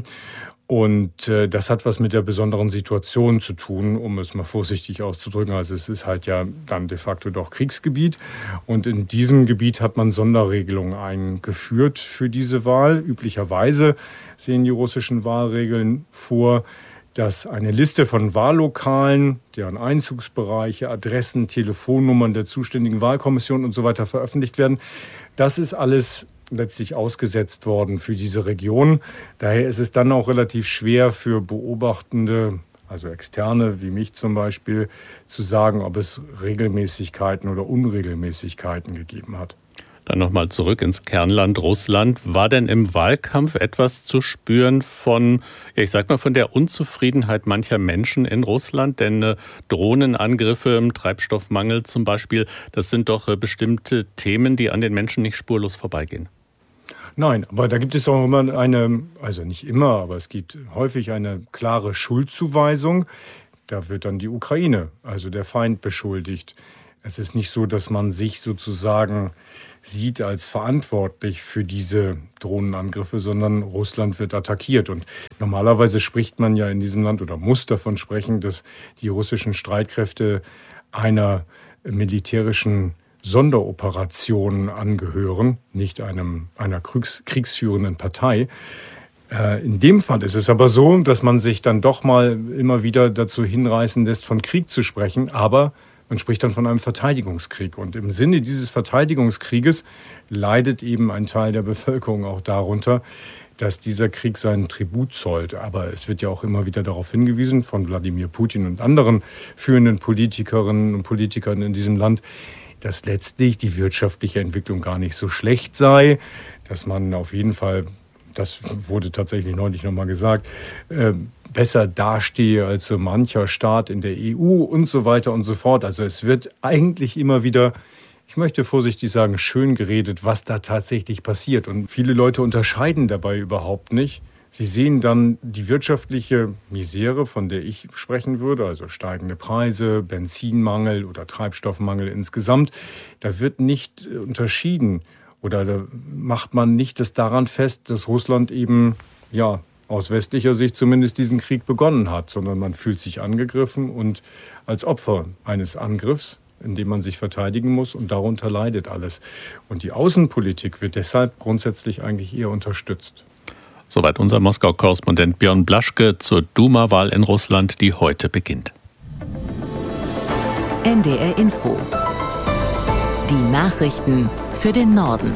Und äh, das hat was mit der besonderen Situation zu tun, um es mal vorsichtig auszudrücken. Also es ist halt ja dann de facto doch Kriegsgebiet. Und in diesem Gebiet hat man Sonderregelungen eingeführt für diese Wahl. Üblicherweise sehen die russischen Wahlregeln vor, dass eine Liste von Wahllokalen, deren Einzugsbereiche, Adressen, Telefonnummern der zuständigen Wahlkommission und so weiter veröffentlicht werden. Das ist alles letztlich ausgesetzt worden für diese Region. Daher ist es dann auch relativ schwer für Beobachtende, also Externe wie mich zum Beispiel, zu sagen, ob es Regelmäßigkeiten oder Unregelmäßigkeiten gegeben hat. Dann nochmal zurück ins Kernland Russland. War denn im Wahlkampf etwas zu spüren von, ja, ich sag mal, von der Unzufriedenheit mancher Menschen in Russland? Denn äh, Drohnenangriffe, Treibstoffmangel zum Beispiel, das sind doch äh, bestimmte Themen, die an den Menschen nicht spurlos vorbeigehen. Nein, aber da gibt es auch immer eine, also nicht immer, aber es gibt häufig eine klare Schuldzuweisung. Da wird dann die Ukraine, also der Feind, beschuldigt. Es ist nicht so, dass man sich sozusagen sieht als verantwortlich für diese Drohnenangriffe, sondern Russland wird attackiert. Und normalerweise spricht man ja in diesem Land oder muss davon sprechen, dass die russischen Streitkräfte einer militärischen Sonderoperation angehören, nicht einem, einer Kriegs, kriegsführenden Partei. Äh, in dem Fall ist es aber so, dass man sich dann doch mal immer wieder dazu hinreißen lässt, von Krieg zu sprechen, aber man spricht dann von einem Verteidigungskrieg. Und im Sinne dieses Verteidigungskrieges leidet eben ein Teil der Bevölkerung auch darunter, dass dieser Krieg seinen Tribut zollt. Aber es wird ja auch immer wieder darauf hingewiesen, von Wladimir Putin und anderen führenden Politikerinnen und Politikern in diesem Land, dass letztlich die wirtschaftliche Entwicklung gar nicht so schlecht sei, dass man auf jeden Fall, das wurde tatsächlich neulich nochmal gesagt, äh, besser dastehe als so mancher Staat in der E U und so weiter und so fort. Also es wird eigentlich immer wieder, ich möchte vorsichtig sagen, schön geredet, was da tatsächlich passiert. Und viele Leute unterscheiden dabei überhaupt nicht. Sie sehen dann die wirtschaftliche Misere, von der ich sprechen würde, also steigende Preise, Benzinmangel oder Treibstoffmangel insgesamt. Da wird nicht unterschieden oder da macht man nicht das daran fest, dass Russland eben, ja, aus westlicher Sicht zumindest diesen Krieg begonnen hat, sondern man fühlt sich angegriffen und als Opfer eines Angriffs, in dem man sich verteidigen muss, und darunter leidet alles. Und die Außenpolitik wird deshalb grundsätzlich eigentlich eher unterstützt. Soweit unser Moskau-Korrespondent Björn Blaschke zur Duma-Wahl in Russland, die heute beginnt. N D R Info. Die Nachrichten für den Norden.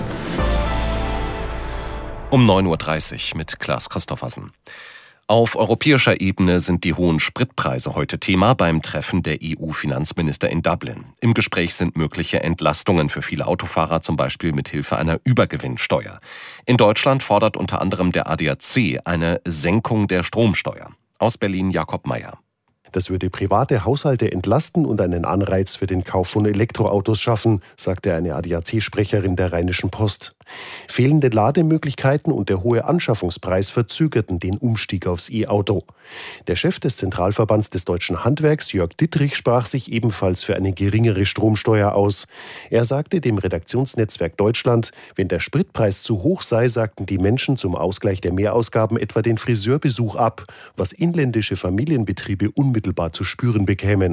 Um neun Uhr dreißig mit Klaas Christoffersen. Auf europäischer Ebene sind die hohen Spritpreise heute Thema beim Treffen der E U-Finanzminister in Dublin. Im Gespräch sind mögliche Entlastungen für viele Autofahrer, zum Beispiel mit Hilfe einer Übergewinnsteuer. In Deutschland fordert unter anderem der A D A C eine Senkung der Stromsteuer. Aus Berlin Jakob Meyer. Das würde private Haushalte entlasten und einen Anreiz für den Kauf von Elektroautos schaffen, sagte eine A D A C-Sprecherin der Rheinischen Post. Fehlende Lademöglichkeiten und der hohe Anschaffungspreis verzögerten den Umstieg aufs E-Auto. Der Chef des Zentralverbands des deutschen Handwerks, Jörg Dittrich, sprach sich ebenfalls für eine geringere Stromsteuer aus. Er sagte dem Redaktionsnetzwerk Deutschland, wenn der Spritpreis zu hoch sei, sagten die Menschen zum Ausgleich der Mehrausgaben etwa den Friseurbesuch ab, was inländische Familienbetriebe unmittelbar zu spüren bekämen.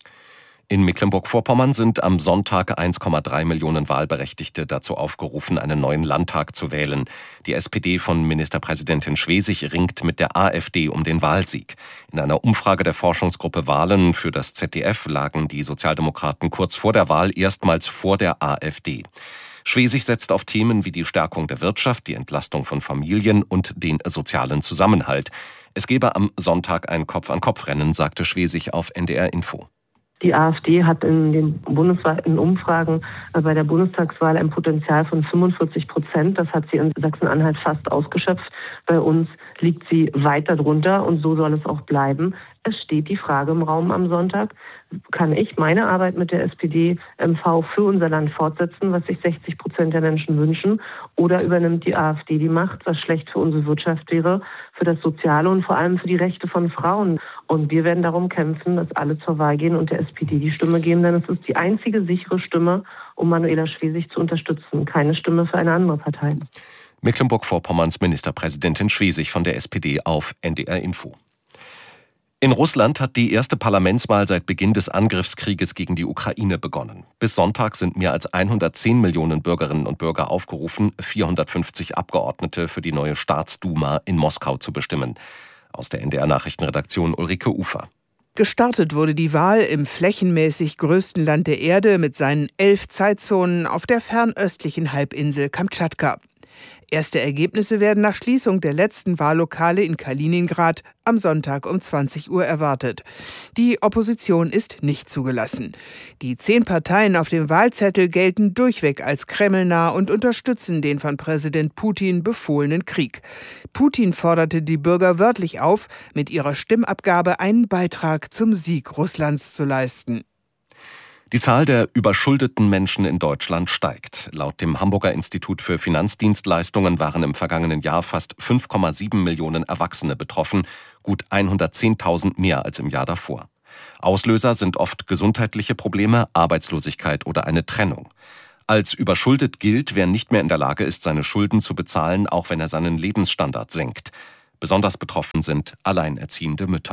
In Mecklenburg-Vorpommern sind am Sonntag eins Komma drei Millionen Wahlberechtigte dazu aufgerufen, einen neuen Landtag zu wählen. Die S P D von Ministerpräsidentin Schwesig ringt mit der AfD um den Wahlsieg. In einer Umfrage der Forschungsgruppe Wahlen für das Z D F lagen die Sozialdemokraten kurz vor der Wahl erstmals vor der AfD. Schwesig setzt auf Themen wie die Stärkung der Wirtschaft, die Entlastung von Familien und den sozialen Zusammenhalt. Es gebe am Sonntag ein Kopf-an-Kopf-Rennen, sagte Schwesig auf N D R Info. Die AfD hat in den bundesweiten Umfragen bei der Bundestagswahl ein Potenzial von fünfundvierzig Prozent. Das hat sie in Sachsen-Anhalt fast ausgeschöpft. Bei uns liegt sie weiter drunter und so soll es auch bleiben. Es steht die Frage im Raum am Sonntag, kann ich meine Arbeit mit der S P D M V für unser Land fortsetzen, was sich sechzig Prozent der Menschen wünschen, oder übernimmt die AfD die Macht, was schlecht für unsere Wirtschaft wäre, für das Soziale und vor allem für die Rechte von Frauen. Und wir werden darum kämpfen, dass alle zur Wahl gehen und der S P D die Stimme geben, denn es ist die einzige sichere Stimme, um Manuela Schwesig zu unterstützen, keine Stimme für eine andere Partei. Mecklenburg-Vorpommerns Ministerpräsidentin Schwesig von der S P D auf N D R Info. In Russland hat die erste Parlamentswahl seit Beginn des Angriffskrieges gegen die Ukraine begonnen. Bis Sonntag sind mehr als hundertzehn Millionen Bürgerinnen und Bürger aufgerufen, vierhundertfünfzig Abgeordnete für die neue Staatsduma in Moskau zu bestimmen. Aus der N D R-Nachrichtenredaktion Ulrike Ufer. Gestartet wurde die Wahl im flächenmäßig größten Land der Erde mit seinen elf Zeitzonen auf der fernöstlichen Halbinsel Kamtschatka. Erste Ergebnisse werden nach Schließung der letzten Wahllokale in Kaliningrad am Sonntag um zwanzig Uhr erwartet. Die Opposition ist nicht zugelassen. Die zehn Parteien auf dem Wahlzettel gelten durchweg als kremlnah und unterstützen den von Präsident Putin befohlenen Krieg. Putin forderte die Bürger wörtlich auf, mit ihrer Stimmabgabe einen Beitrag zum Sieg Russlands zu leisten. Die Zahl der überschuldeten Menschen in Deutschland steigt. Laut dem Hamburger Institut für Finanzdienstleistungen waren im vergangenen Jahr fast fünf Komma sieben Millionen Erwachsene betroffen, gut hundertzehntausend mehr als im Jahr davor. Auslöser sind oft gesundheitliche Probleme, Arbeitslosigkeit oder eine Trennung. Als überschuldet gilt, wer nicht mehr in der Lage ist, seine Schulden zu bezahlen, auch wenn er seinen Lebensstandard senkt. Besonders betroffen sind alleinerziehende Mütter.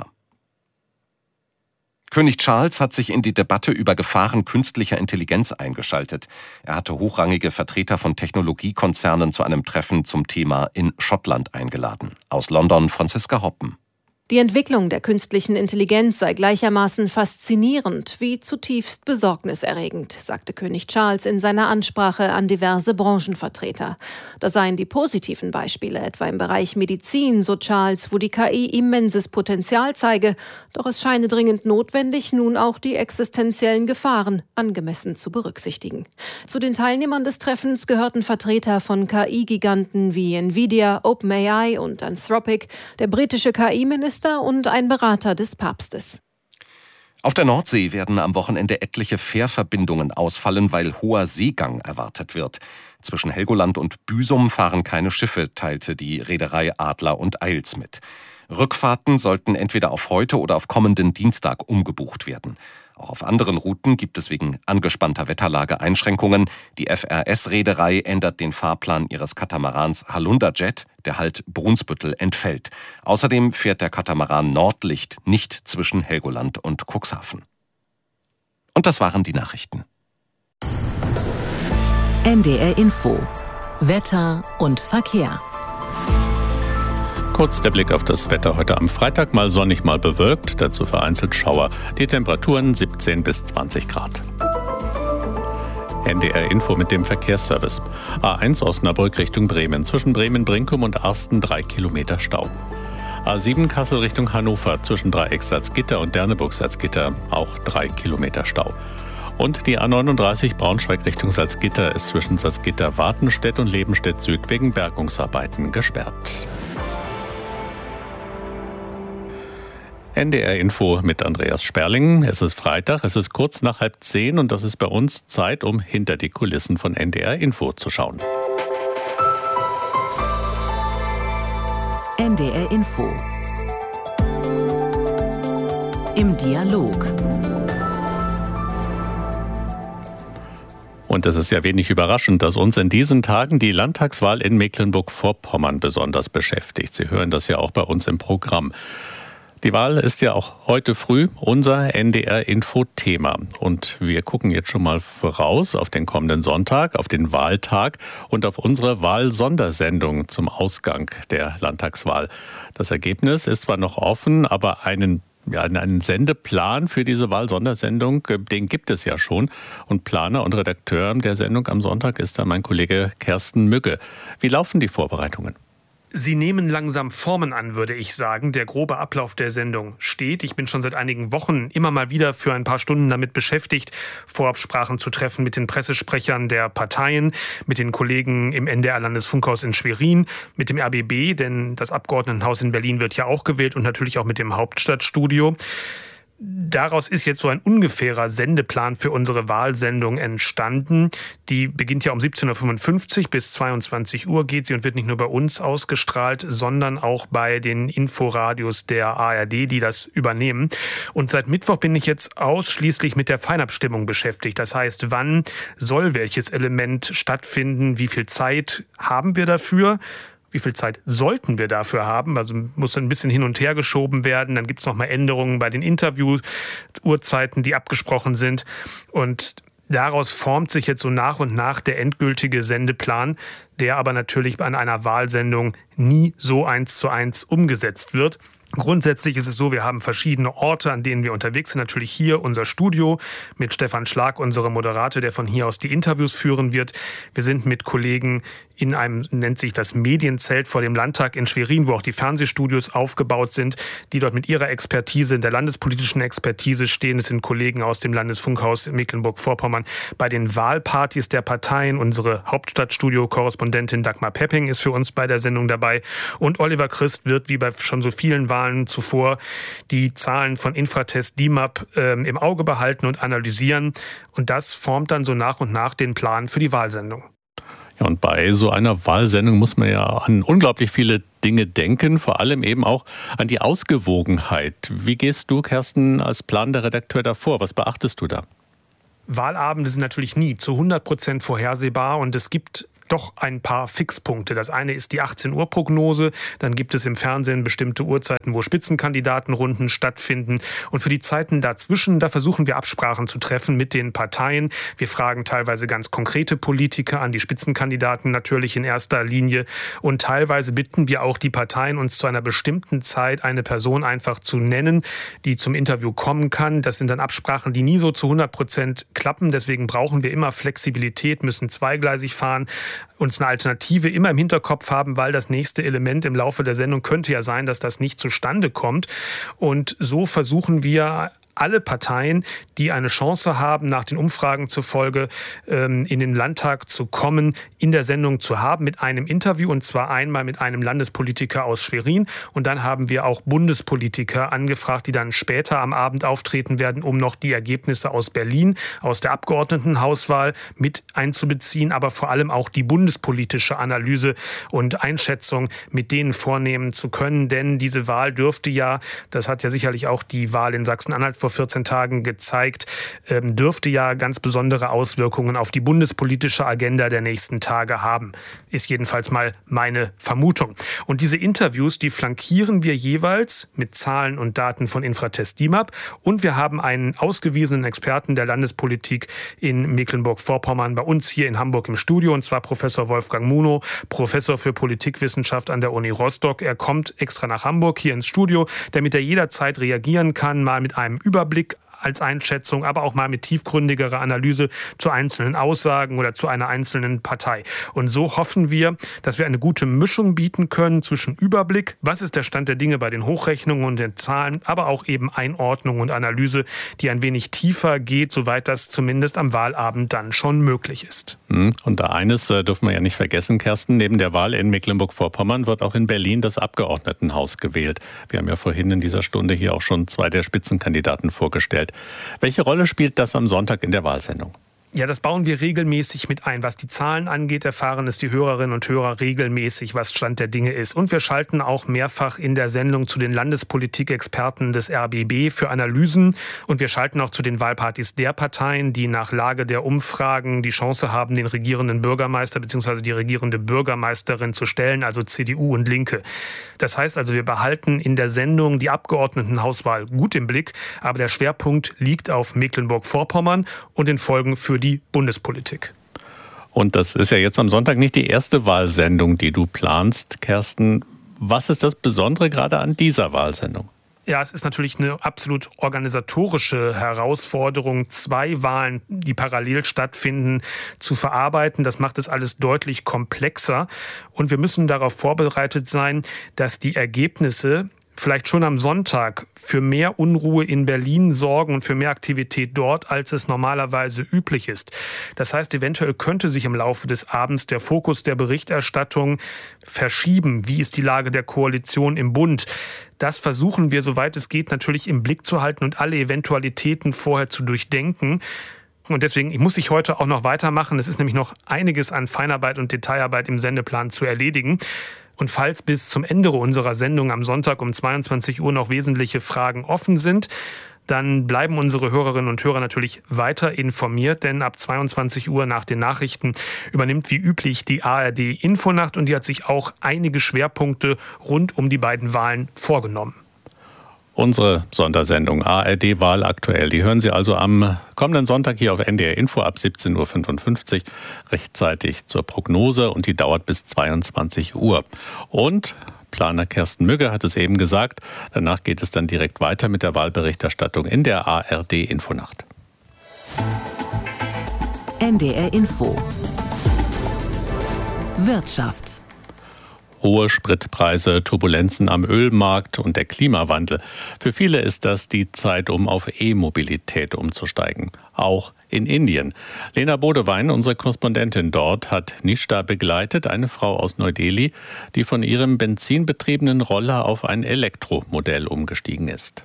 König Charles hat sich in die Debatte über Gefahren künstlicher Intelligenz eingeschaltet. Er hatte hochrangige Vertreter von Technologiekonzernen zu einem Treffen zum Thema in Schottland eingeladen. Aus London Franziska Hoppen. Die Entwicklung der künstlichen Intelligenz sei gleichermaßen faszinierend wie zutiefst besorgniserregend, sagte König Charles in seiner Ansprache an diverse Branchenvertreter. Das seien die positiven Beispiele, etwa im Bereich Medizin, so Charles, wo die K I immenses Potenzial zeige. Doch es scheine dringend notwendig, nun auch die existenziellen Gefahren angemessen zu berücksichtigen. Zu den Teilnehmern des Treffens gehörten Vertreter von K I-Giganten wie Nvidia, OpenAI und Anthropic, der britische K I-Minister und ein Berater des Papstes. Auf der Nordsee werden am Wochenende etliche Fährverbindungen ausfallen, weil hoher Seegang erwartet wird. Zwischen Helgoland und Büsum fahren keine Schiffe, teilte die Reederei Adler und Eils mit. Rückfahrten sollten entweder auf heute oder auf kommenden Dienstag umgebucht werden. Auch auf anderen Routen gibt es wegen angespannter Wetterlage Einschränkungen. Die F R S-Reederei ändert den Fahrplan ihres Katamarans Halunda Jet, der Halt Brunsbüttel entfällt. Außerdem fährt der Katamaran Nordlicht nicht zwischen Helgoland und Cuxhaven. Und das waren die Nachrichten. N D R Info. Wetter und Verkehr. Kurz der Blick auf das Wetter heute am Freitag, mal sonnig, mal bewölkt, dazu vereinzelt Schauer. Die Temperaturen siebzehn bis zwanzig Grad. N D R Info mit dem Verkehrsservice. A eins Osnabrück Richtung Bremen. Zwischen Bremen-Brinkum und Arsten drei Kilometer Stau. A sieben Kassel Richtung Hannover. Zwischen Dreieck-Salzgitter und Derneburg-Salzgitter auch drei Kilometer Stau. Und die A neununddreißig Braunschweig Richtung Salzgitter ist zwischen Salzgitter-Wartenstedt und Lebenstedt Süd wegen Bergungsarbeiten gesperrt. N D R Info mit Andreas Sperling. Es ist Freitag, es ist kurz nach halb zehn und das ist bei uns Zeit, um hinter die Kulissen von N D R Info zu schauen. N D R Info. Im Dialog. Und es ist ja wenig überraschend, dass uns in diesen Tagen die Landtagswahl in Mecklenburg-Vorpommern besonders beschäftigt. Sie hören das ja auch bei uns im Programm. Die Wahl ist ja auch heute früh unser N D R-Info-Thema. Und wir gucken jetzt schon mal voraus auf den kommenden Sonntag, auf den Wahltag und auf unsere Wahlsondersendung zum Ausgang der Landtagswahl. Das Ergebnis ist zwar noch offen, aber einen Ja, einen Sendeplan für diese Wahlsondersendung, den gibt es ja schon. Und Planer und Redakteur der Sendung am Sonntag ist da mein Kollege Kersten Mügge. Wie laufen die Vorbereitungen? Sie nehmen langsam Formen an, würde ich sagen. Der grobe Ablauf der Sendung steht. Ich bin schon seit einigen Wochen immer mal wieder für ein paar Stunden damit beschäftigt, Vorabsprachen zu treffen mit den Pressesprechern der Parteien, mit den Kollegen im N D R-Landesfunkhaus in Schwerin, mit dem R B B, denn das Abgeordnetenhaus in Berlin wird ja auch gewählt, und natürlich auch mit dem Hauptstadtstudio. Daraus ist jetzt so ein ungefährer Sendeplan für unsere Wahlsendung entstanden. Die beginnt ja um siebzehn Uhr fünfundfünfzig bis zweiundzwanzig Uhr geht sie und wird nicht nur bei uns ausgestrahlt, sondern auch bei den Inforadios der A R D, die das übernehmen. Und seit Mittwoch bin ich jetzt ausschließlich mit der Feinabstimmung beschäftigt. Das heißt, wann soll welches Element stattfinden? Wie viel Zeit haben wir dafür? Wie viel Zeit sollten wir dafür haben? Also muss ein bisschen hin und her geschoben werden. Dann gibt es nochmal Änderungen bei den Interview-Uhrzeiten, die abgesprochen sind. Und daraus formt sich jetzt so nach und nach der endgültige Sendeplan, der aber natürlich an einer Wahlsendung nie so eins zu eins umgesetzt wird. Grundsätzlich ist es so, wir haben verschiedene Orte, an denen wir unterwegs sind. Natürlich hier unser Studio mit Stefan Schlag, unserem Moderator, der von hier aus die Interviews führen wird. Wir sind mit Kollegen in einem, nennt sich das Medienzelt vor dem Landtag in Schwerin, wo auch die Fernsehstudios aufgebaut sind, die dort mit ihrer Expertise, in der landespolitischen Expertise stehen. Es sind Kollegen aus dem Landesfunkhaus in Mecklenburg-Vorpommern bei den Wahlpartys der Parteien. Unsere Hauptstadtstudio-Korrespondentin Korrespondentin Dagmar Pepping ist für uns bei der Sendung dabei. Und Oliver Christ wird, wie bei schon so vielen Wahlen zuvor, die Zahlen von Infratest D I M A P äh, im Auge behalten und analysieren. Und das formt dann so nach und nach den Plan für die Wahlsendung. Ja, und bei so einer Wahlsendung muss man ja an unglaublich viele Dinge denken, vor allem eben auch an die Ausgewogenheit. Wie gehst du, Kerstin, als planender Redakteur davor? Was beachtest du da? Wahlabende sind natürlich nie zu hundert Prozent vorhersehbar und es gibt doch ein paar Fixpunkte. Das eine ist die achtzehn Uhr Prognose. Dann gibt es im Fernsehen bestimmte Uhrzeiten, wo Spitzenkandidatenrunden stattfinden. Und für die Zeiten dazwischen, da versuchen wir Absprachen zu treffen mit den Parteien. Wir fragen teilweise ganz konkrete Politiker an, die Spitzenkandidaten natürlich in erster Linie. Und teilweise bitten wir auch die Parteien, uns zu einer bestimmten Zeit eine Person einfach zu nennen, die zum Interview kommen kann. Das sind dann Absprachen, die nie so zu hundert Prozent klappen. Deswegen brauchen wir immer Flexibilität, müssen zweigleisig fahren, uns eine Alternative immer im Hinterkopf haben, weil das nächste Element im Laufe der Sendung könnte ja sein, dass das nicht zustande kommt. Und so versuchen wir, alle Parteien, die eine Chance haben, nach den Umfragen zufolge in den Landtag zu kommen, in der Sendung zu haben mit einem Interview, und zwar einmal mit einem Landespolitiker aus Schwerin. Und dann haben wir auch Bundespolitiker angefragt, die dann später am Abend auftreten werden, um noch die Ergebnisse aus Berlin, aus der Abgeordnetenhauswahl mit einzubeziehen, aber vor allem auch die bundespolitische Analyse und Einschätzung mit denen vornehmen zu können. Denn diese Wahl dürfte ja, das hat ja sicherlich auch die Wahl in Sachsen-Anhalt vor vierzehn Tagen gezeigt, ähm, dürfte ja ganz besondere Auswirkungen auf die bundespolitische Agenda der nächsten Tage haben. Ist jedenfalls mal meine Vermutung. Und diese Interviews, die flankieren wir jeweils mit Zahlen und Daten von Infratest D I M A P. Und wir haben einen ausgewiesenen Experten der Landespolitik in Mecklenburg-Vorpommern bei uns hier in Hamburg im Studio, und zwar Professor Wolfgang Munow, Professor für Politikwissenschaft an der Uni Rostock. Er kommt extra nach Hamburg hier ins Studio, damit er jederzeit reagieren kann, mal mit einem Überblick als Einschätzung, aber auch mal mit tiefgründigerer Analyse zu einzelnen Aussagen oder zu einer einzelnen Partei. Und so hoffen wir, dass wir eine gute Mischung bieten können zwischen Überblick, was ist der Stand der Dinge bei den Hochrechnungen und den Zahlen, aber auch eben Einordnung und Analyse, die ein wenig tiefer geht, soweit das zumindest am Wahlabend dann schon möglich ist. Und da eines dürfen wir ja nicht vergessen, Kerstin, neben der Wahl in Mecklenburg-Vorpommern wird auch in Berlin das Abgeordnetenhaus gewählt. Wir haben ja vorhin in dieser Stunde hier auch schon zwei der Spitzenkandidaten vorgestellt. Welche Rolle spielt das am Sonntag in der Wahlsendung? Ja, das bauen wir regelmäßig mit ein. Was die Zahlen angeht, erfahren es die Hörerinnen und Hörer regelmäßig, was Stand der Dinge ist. Und wir schalten auch mehrfach in der Sendung zu den Landespolitikexperten des R B B für Analysen. Und wir schalten auch zu den Wahlpartys der Parteien, die nach Lage der Umfragen die Chance haben, den regierenden Bürgermeister bzw. die regierende Bürgermeisterin zu stellen, also C D U und Linke. Das heißt also, wir behalten in der Sendung die Abgeordnetenhauswahl gut im Blick, aber der Schwerpunkt liegt auf Mecklenburg-Vorpommern und den Folgen für die Bundespolitik. Und das ist ja jetzt am Sonntag nicht die erste Wahlsendung, die du planst, Kerstin. Was ist das Besondere gerade an dieser Wahlsendung? Ja, es ist natürlich eine absolut organisatorische Herausforderung, zwei Wahlen, die parallel stattfinden, zu verarbeiten. Das macht es alles deutlich komplexer. Und wir müssen darauf vorbereitet sein, dass die Ergebnisse vielleicht schon am Sonntag für mehr Unruhe in Berlin sorgen und für mehr Aktivität dort, als es normalerweise üblich ist. Das heißt, eventuell könnte sich im Laufe des Abends der Fokus der Berichterstattung verschieben. Wie ist die Lage der Koalition im Bund? Das versuchen wir, soweit es geht, natürlich im Blick zu halten und alle Eventualitäten vorher zu durchdenken. Und deswegen muss ich heute auch noch weitermachen. Es ist nämlich noch einiges an Feinarbeit und Detailarbeit im Sendeplan zu erledigen. Und falls bis zum Ende unserer Sendung am Sonntag um zweiundzwanzig Uhr noch wesentliche Fragen offen sind, dann bleiben unsere Hörerinnen und Hörer natürlich weiter informiert, denn ab zweiundzwanzig Uhr nach den Nachrichten übernimmt wie üblich die A R D Infonacht und die hat sich auch einige Schwerpunkte rund um die beiden Wahlen vorgenommen. Unsere Sondersendung A R D Wahl aktuell, die hören Sie also am kommenden Sonntag hier auf N D R Info ab siebzehn Uhr fünfundfünfzig, rechtzeitig zur Prognose, und die dauert bis zweiundzwanzig Uhr. Und Planer Kersten Mügge hat es eben gesagt, danach geht es dann direkt weiter mit der Wahlberichterstattung in der A R D Infonacht. N D R Info Wirtschaft. Hohe Spritpreise, Turbulenzen am Ölmarkt und der Klimawandel. Für viele ist das die Zeit, um auf E-Mobilität umzusteigen. Auch in Indien. Lena Bodewein, unsere Korrespondentin dort, hat Nishta begleitet, eine Frau aus Neu-Delhi, die von ihrem benzinbetriebenen Roller auf ein Elektromodell umgestiegen ist.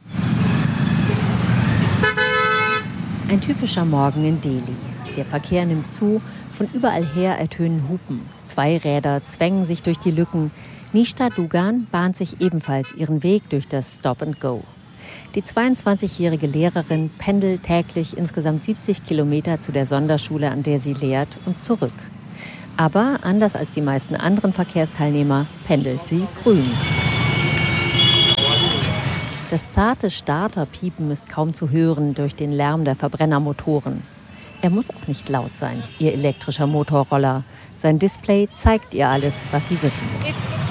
Ein typischer Morgen in Delhi. Der Verkehr nimmt zu, von überall her ertönen Hupen. Zwei Räder zwängen sich durch die Lücken. Nishta Dugan bahnt sich ebenfalls ihren Weg durch das Stop and Go. Die zweiundzwanzigjährige Lehrerin pendelt täglich insgesamt siebzig Kilometer zu der Sonderschule, an der sie lehrt, und zurück. Aber anders als die meisten anderen Verkehrsteilnehmer pendelt sie grün. Das zarte Starterpiepen ist kaum zu hören durch den Lärm der Verbrennermotoren. Er muss auch nicht laut sein, ihr elektrischer Motorroller. Sein Display zeigt ihr alles, was sie wissen muss.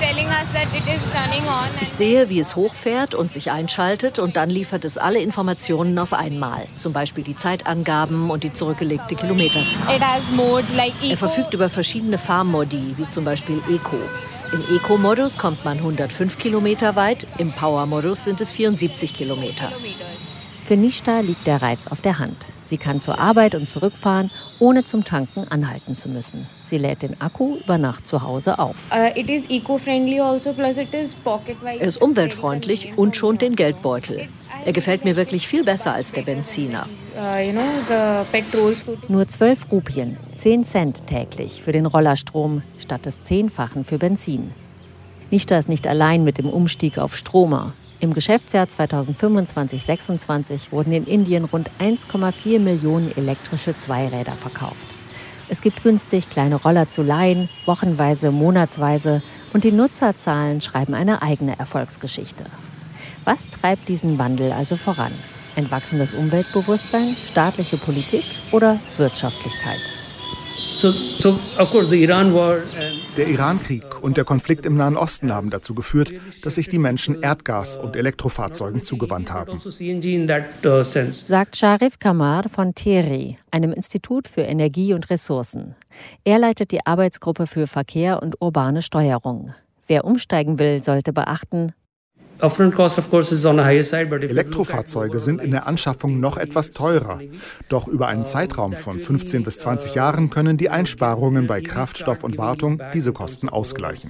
Ich sehe, wie es hochfährt und sich einschaltet, und dann liefert es alle Informationen auf einmal. Zum Beispiel die Zeitangaben und die zurückgelegte Kilometerzahl. Er verfügt über verschiedene Fahrmodi, wie zum Beispiel Eco. Im Eco-Modus kommt man hundertfünf Kilometer weit, im Power-Modus sind es vierundsiebzig Kilometer. Für Nishta liegt der Reiz auf der Hand. Sie kann zur Arbeit und zurückfahren, ohne zum Tanken anhalten zu müssen. Sie lädt den Akku über Nacht zu Hause auf. Er ist umweltfreundlich und schont den Geldbeutel. Er gefällt mir wirklich viel besser als der Benziner. Nur zwölf Rupien, zehn Cent täglich für den Rollerstrom, statt des Zehnfachen für Benzin. Nishta ist nicht allein mit dem Umstieg auf Stromer. Im Geschäftsjahr zweitausendfünfundzwanzig sechsundzwanzig wurden in Indien rund eins Komma vier Millionen elektrische Zweiräder verkauft. Es gibt günstig kleine Roller zu leihen, wochenweise, monatsweise, und die Nutzerzahlen schreiben eine eigene Erfolgsgeschichte. Was treibt diesen Wandel also voran? Ein wachsendes Umweltbewusstsein, staatliche Politik oder Wirtschaftlichkeit? Der Iran-Krieg und der Konflikt im Nahen Osten haben dazu geführt, dass sich die Menschen Erdgas- und Elektrofahrzeugen zugewandt haben. Sagt Sharif Kamar von TERI, einem Institut für Energie und Ressourcen. Er leitet die Arbeitsgruppe für Verkehr und urbane Steuerung. Wer umsteigen will, sollte beachten: Elektrofahrzeuge sind in der Anschaffung noch etwas teurer. Doch über einen Zeitraum von fünfzehn bis zwanzig Jahren können die Einsparungen bei Kraftstoff und Wartung diese Kosten ausgleichen.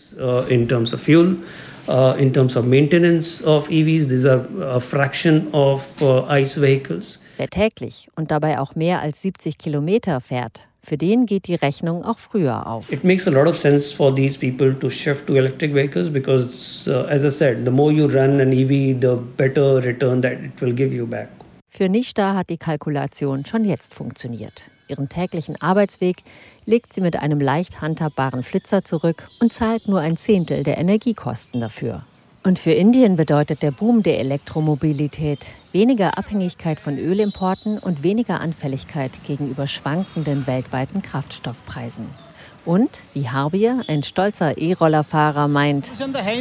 Wer täglich und dabei auch mehr als siebzig Kilometer fährt, für den geht die Rechnung auch früher auf. It makes a lot of sense for these people to shift to electric vehicles because, uh, as I said, the more you run an E V, the better return that it will give you back. Für Nishta hat die Kalkulation schon jetzt funktioniert. Ihren täglichen Arbeitsweg legt sie mit einem leicht handhabbaren Flitzer zurück und zahlt nur ein Zehntel der Energiekosten dafür. Und für Indien bedeutet der Boom der Elektromobilität weniger Abhängigkeit von Ölimporten und weniger Anfälligkeit gegenüber schwankenden weltweiten Kraftstoffpreisen. Und, wie Harbier, ein stolzer E-Rollerfahrer, meint: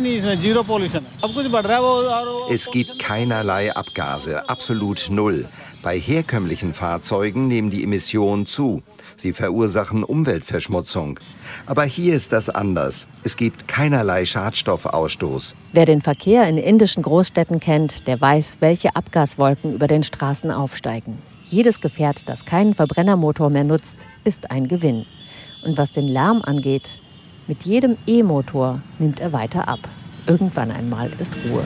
Es gibt keinerlei Abgase, absolut null. Bei herkömmlichen Fahrzeugen nehmen die Emissionen zu. Sie verursachen Umweltverschmutzung. Aber hier ist das anders. Es gibt keinerlei Schadstoffausstoß. Wer den Verkehr in indischen Großstädten kennt, der weiß, welche Abgaswolken über den Straßen aufsteigen. Jedes Gefährt, das keinen Verbrennermotor mehr nutzt, ist ein Gewinn. Und was den Lärm angeht, mit jedem E-Motor nimmt er weiter ab. Irgendwann einmal ist Ruhe.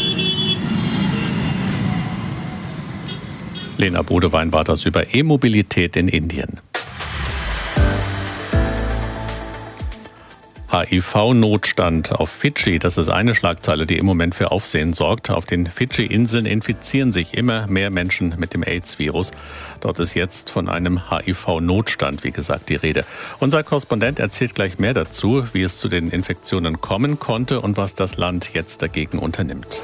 Lena Bodewein war das über E-Mobilität in Indien. H I V-Notstand auf Fidschi, das ist eine Schlagzeile, die im Moment für Aufsehen sorgt. Auf den Fidschi-Inseln infizieren sich immer mehr Menschen mit dem AIDS-Virus. Dort ist jetzt von einem H I V-Notstand, wie gesagt, die Rede. Unser Korrespondent erzählt gleich mehr dazu, wie es zu den Infektionen kommen konnte und was das Land jetzt dagegen unternimmt.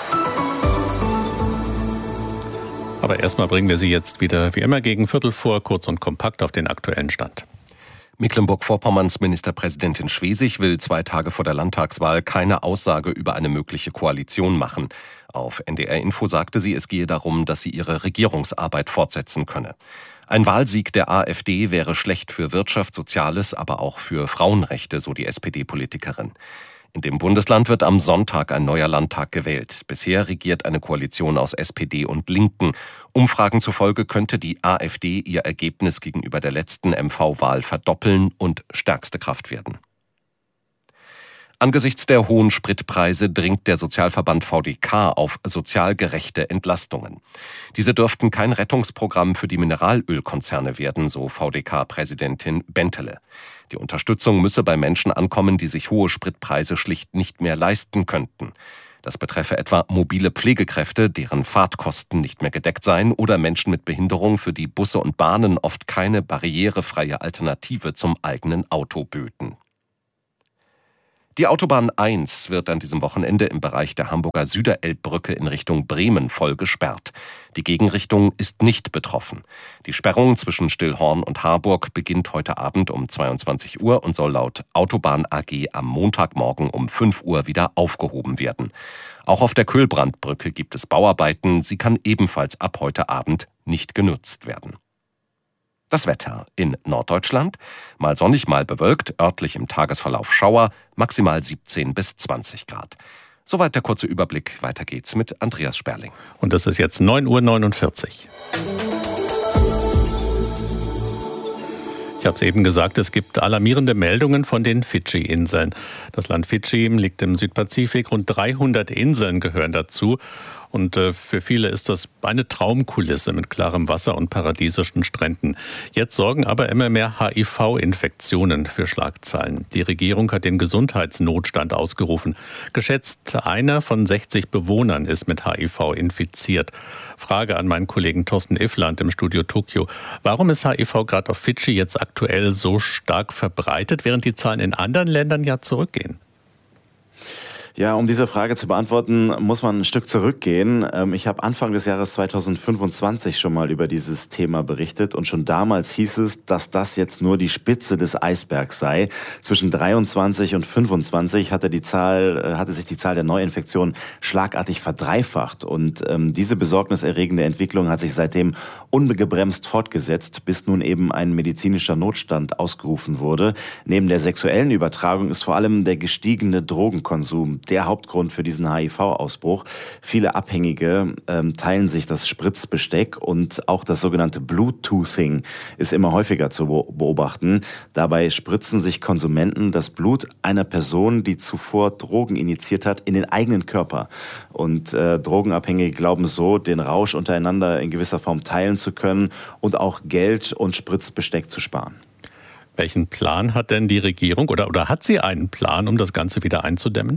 Aber erstmal bringen wir Sie jetzt wieder wie immer gegen Viertel vor, kurz und kompakt auf den aktuellen Stand. Mecklenburg-Vorpommerns Ministerpräsidentin Schwesig will zwei Tage vor der Landtagswahl keine Aussage über eine mögliche Koalition machen. Auf N D R Info sagte sie, es gehe darum, dass sie ihre Regierungsarbeit fortsetzen könne. Ein Wahlsieg der AfD wäre schlecht für Wirtschaft, Soziales, aber auch für Frauenrechte, so die S P D-Politikerin. In dem Bundesland wird am Sonntag ein neuer Landtag gewählt. Bisher regiert eine Koalition aus S P D und Linken. Umfragen zufolge könnte die AfD ihr Ergebnis gegenüber der letzten M V-Wahl verdoppeln und stärkste Kraft werden. Angesichts der hohen Spritpreise dringt der Sozialverband V D K auf sozial gerechte Entlastungen. Diese dürften kein Rettungsprogramm für die Mineralölkonzerne werden, so V D K-Präsidentin Bentele. Die Unterstützung müsse bei Menschen ankommen, die sich hohe Spritpreise schlicht nicht mehr leisten könnten. Das betreffe etwa mobile Pflegekräfte, deren Fahrtkosten nicht mehr gedeckt seien, oder Menschen mit Behinderung, für die Busse und Bahnen oft keine barrierefreie Alternative zum eigenen Auto böten. Die Autobahn eins wird an diesem Wochenende im Bereich der Hamburger Süderelbbrücke in Richtung Bremen voll gesperrt. Die Gegenrichtung ist nicht betroffen. Die Sperrung zwischen Stillhorn und Harburg beginnt heute Abend um zweiundzwanzig Uhr und soll laut Autobahn A G am Montagmorgen um fünf Uhr wieder aufgehoben werden. Auch auf der Köhlbrandbrücke gibt es Bauarbeiten. Sie kann ebenfalls ab heute Abend nicht genutzt werden. Das Wetter in Norddeutschland: mal sonnig, mal bewölkt, örtlich im Tagesverlauf Schauer, maximal siebzehn bis zwanzig Grad. Soweit der kurze Überblick. Weiter geht's mit Andreas Sperling. Und es ist jetzt neun Uhr neunundvierzig. Ich habe es eben gesagt, es gibt alarmierende Meldungen von den Fidschi-Inseln. Das Land Fidschi liegt im Südpazifik, rund dreihundert Inseln gehören dazu. Und für viele ist das eine Traumkulisse mit klarem Wasser und paradiesischen Stränden. Jetzt sorgen aber immer mehr H I V-Infektionen für Schlagzeilen. Die Regierung hat den Gesundheitsnotstand ausgerufen. Geschätzt einer von sechzig Bewohnern ist mit H I V infiziert. Frage an meinen Kollegen Thorsten Iffland im Studio Tokio. Warum ist H I V gerade auf Fidschi jetzt aktuell so stark verbreitet, während die Zahlen in anderen Ländern ja zurückgehen? Ja, um diese Frage zu beantworten, muss man ein Stück zurückgehen. Ich habe Anfang des Jahres zweitausendfünfundzwanzig schon mal über dieses Thema berichtet und schon damals hieß es, dass das jetzt nur die Spitze des Eisbergs sei. Zwischen dreiundzwanzig und fünfundzwanzig hatte die Zahl, hatte sich die Zahl der Neuinfektionen schlagartig verdreifacht und ähm, diese besorgniserregende Entwicklung hat sich seitdem ungebremst fortgesetzt, bis nun eben ein medizinischer Notstand ausgerufen wurde. Neben der sexuellen Übertragung ist vor allem der gestiegene Drogenkonsum der Hauptgrund für diesen H I V-Ausbruch. Viele Abhängige ähm, teilen sich das Spritzbesteck und auch das sogenannte Bluetoothing ist immer häufiger zu beobachten. Dabei spritzen sich Konsumenten das Blut einer Person, die zuvor Drogen injiziert hat, in den eigenen Körper. Und äh, Drogenabhängige glauben so, den Rausch untereinander in gewisser Form teilen zu können und auch Geld und Spritzbesteck zu sparen. Welchen Plan hat denn die Regierung oder, oder hat sie einen Plan, um das Ganze wieder einzudämmen?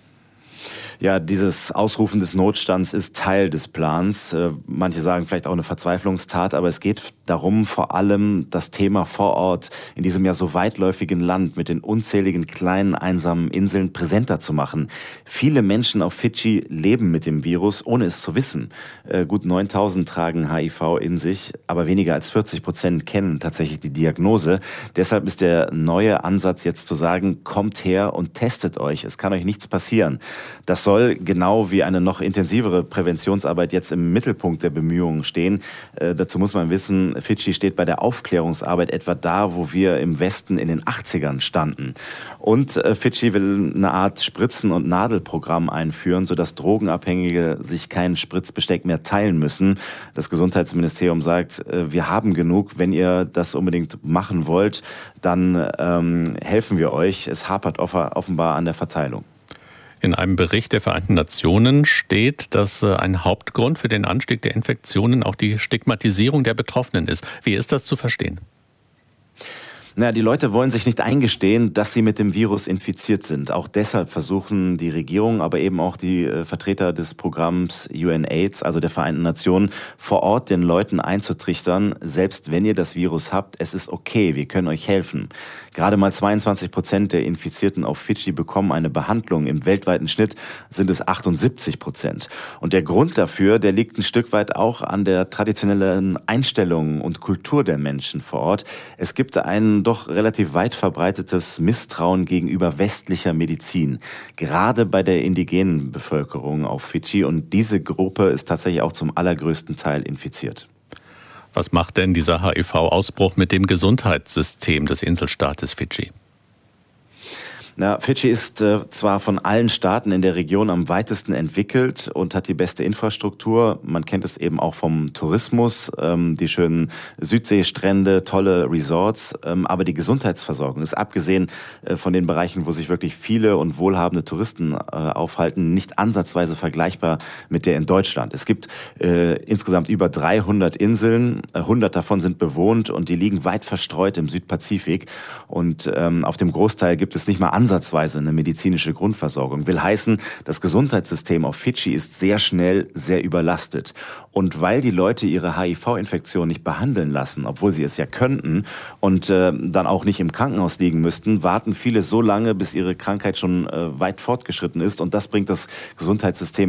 Ja, dieses Ausrufen des Notstands ist Teil des Plans. Manche sagen vielleicht auch eine Verzweiflungstat, aber es geht darum, vor allem das Thema vor Ort in diesem ja so weitläufigen Land mit den unzähligen kleinen einsamen Inseln präsenter zu machen. Viele Menschen auf Fidschi leben mit dem Virus, ohne es zu wissen. Gut neuntausend tragen H I V in sich, aber weniger als vierzig Prozent kennen tatsächlich die Diagnose. Deshalb ist der neue Ansatz jetzt zu sagen, kommt her und testet euch, es kann euch nichts passieren. Das soll genau wie eine noch intensivere Präventionsarbeit jetzt im Mittelpunkt der Bemühungen stehen. Äh, dazu muss man wissen, Fidschi steht bei der Aufklärungsarbeit etwa da, wo wir im Westen in den achtzigern standen. Und äh, Fidschi will eine Art Spritzen- und Nadelprogramm einführen, sodass Drogenabhängige sich kein Spritzbesteck mehr teilen müssen. Das Gesundheitsministerium sagt, äh, wir haben genug. Wenn ihr das unbedingt machen wollt, dann ähm, helfen wir euch. Es hapert offenbar an der Verteilung. In einem Bericht der Vereinten Nationen steht, dass ein Hauptgrund für den Anstieg der Infektionen auch die Stigmatisierung der Betroffenen ist. Wie ist das zu verstehen? Naja, die Leute wollen sich nicht eingestehen, dass sie mit dem Virus infiziert sind. Auch deshalb versuchen die Regierung, aber eben auch die äh, Vertreter des Programms U N AIDS, also der Vereinten Nationen, vor Ort den Leuten einzutrichtern, selbst wenn ihr das Virus habt, es ist okay, wir können euch helfen. Gerade mal zweiundzwanzig Prozent der Infizierten auf Fidschi bekommen eine Behandlung. Im weltweiten Schnitt sind es achtundsiebzig Prozent. Und der Grund dafür, der liegt ein Stück weit auch an der traditionellen Einstellung und Kultur der Menschen vor Ort. Es gibt einen doch relativ weit verbreitetes Misstrauen gegenüber westlicher Medizin, gerade bei der indigenen Bevölkerung auf Fidschi. Und diese Gruppe ist tatsächlich auch zum allergrößten Teil infiziert. Was macht denn dieser H I V-Ausbruch mit dem Gesundheitssystem des Inselstaates Fidschi? Na, Fidschi ist äh, zwar von allen Staaten in der Region am weitesten entwickelt und hat die beste Infrastruktur. Man kennt es eben auch vom Tourismus, ähm, die schönen Südseestrände, tolle Resorts. Ähm, aber die Gesundheitsversorgung ist abgesehen äh, von den Bereichen, wo sich wirklich viele und wohlhabende Touristen äh, aufhalten, nicht ansatzweise vergleichbar mit der in Deutschland. Es gibt äh, insgesamt über dreihundert Inseln, hundert davon sind bewohnt und die liegen weit verstreut im Südpazifik. Und ähm, auf dem Großteil gibt es nicht mal ansatzweise eine medizinische Grundversorgung. Will heißen, das Gesundheitssystem auf Fidschi ist sehr schnell sehr überlastet. Und weil die Leute ihre H I V-Infektion nicht behandeln lassen, obwohl sie es ja könnten und äh, dann auch nicht im Krankenhaus liegen müssten, warten viele so lange, bis ihre Krankheit schon äh, weit fortgeschritten ist. Und das bringt das Gesundheitssystem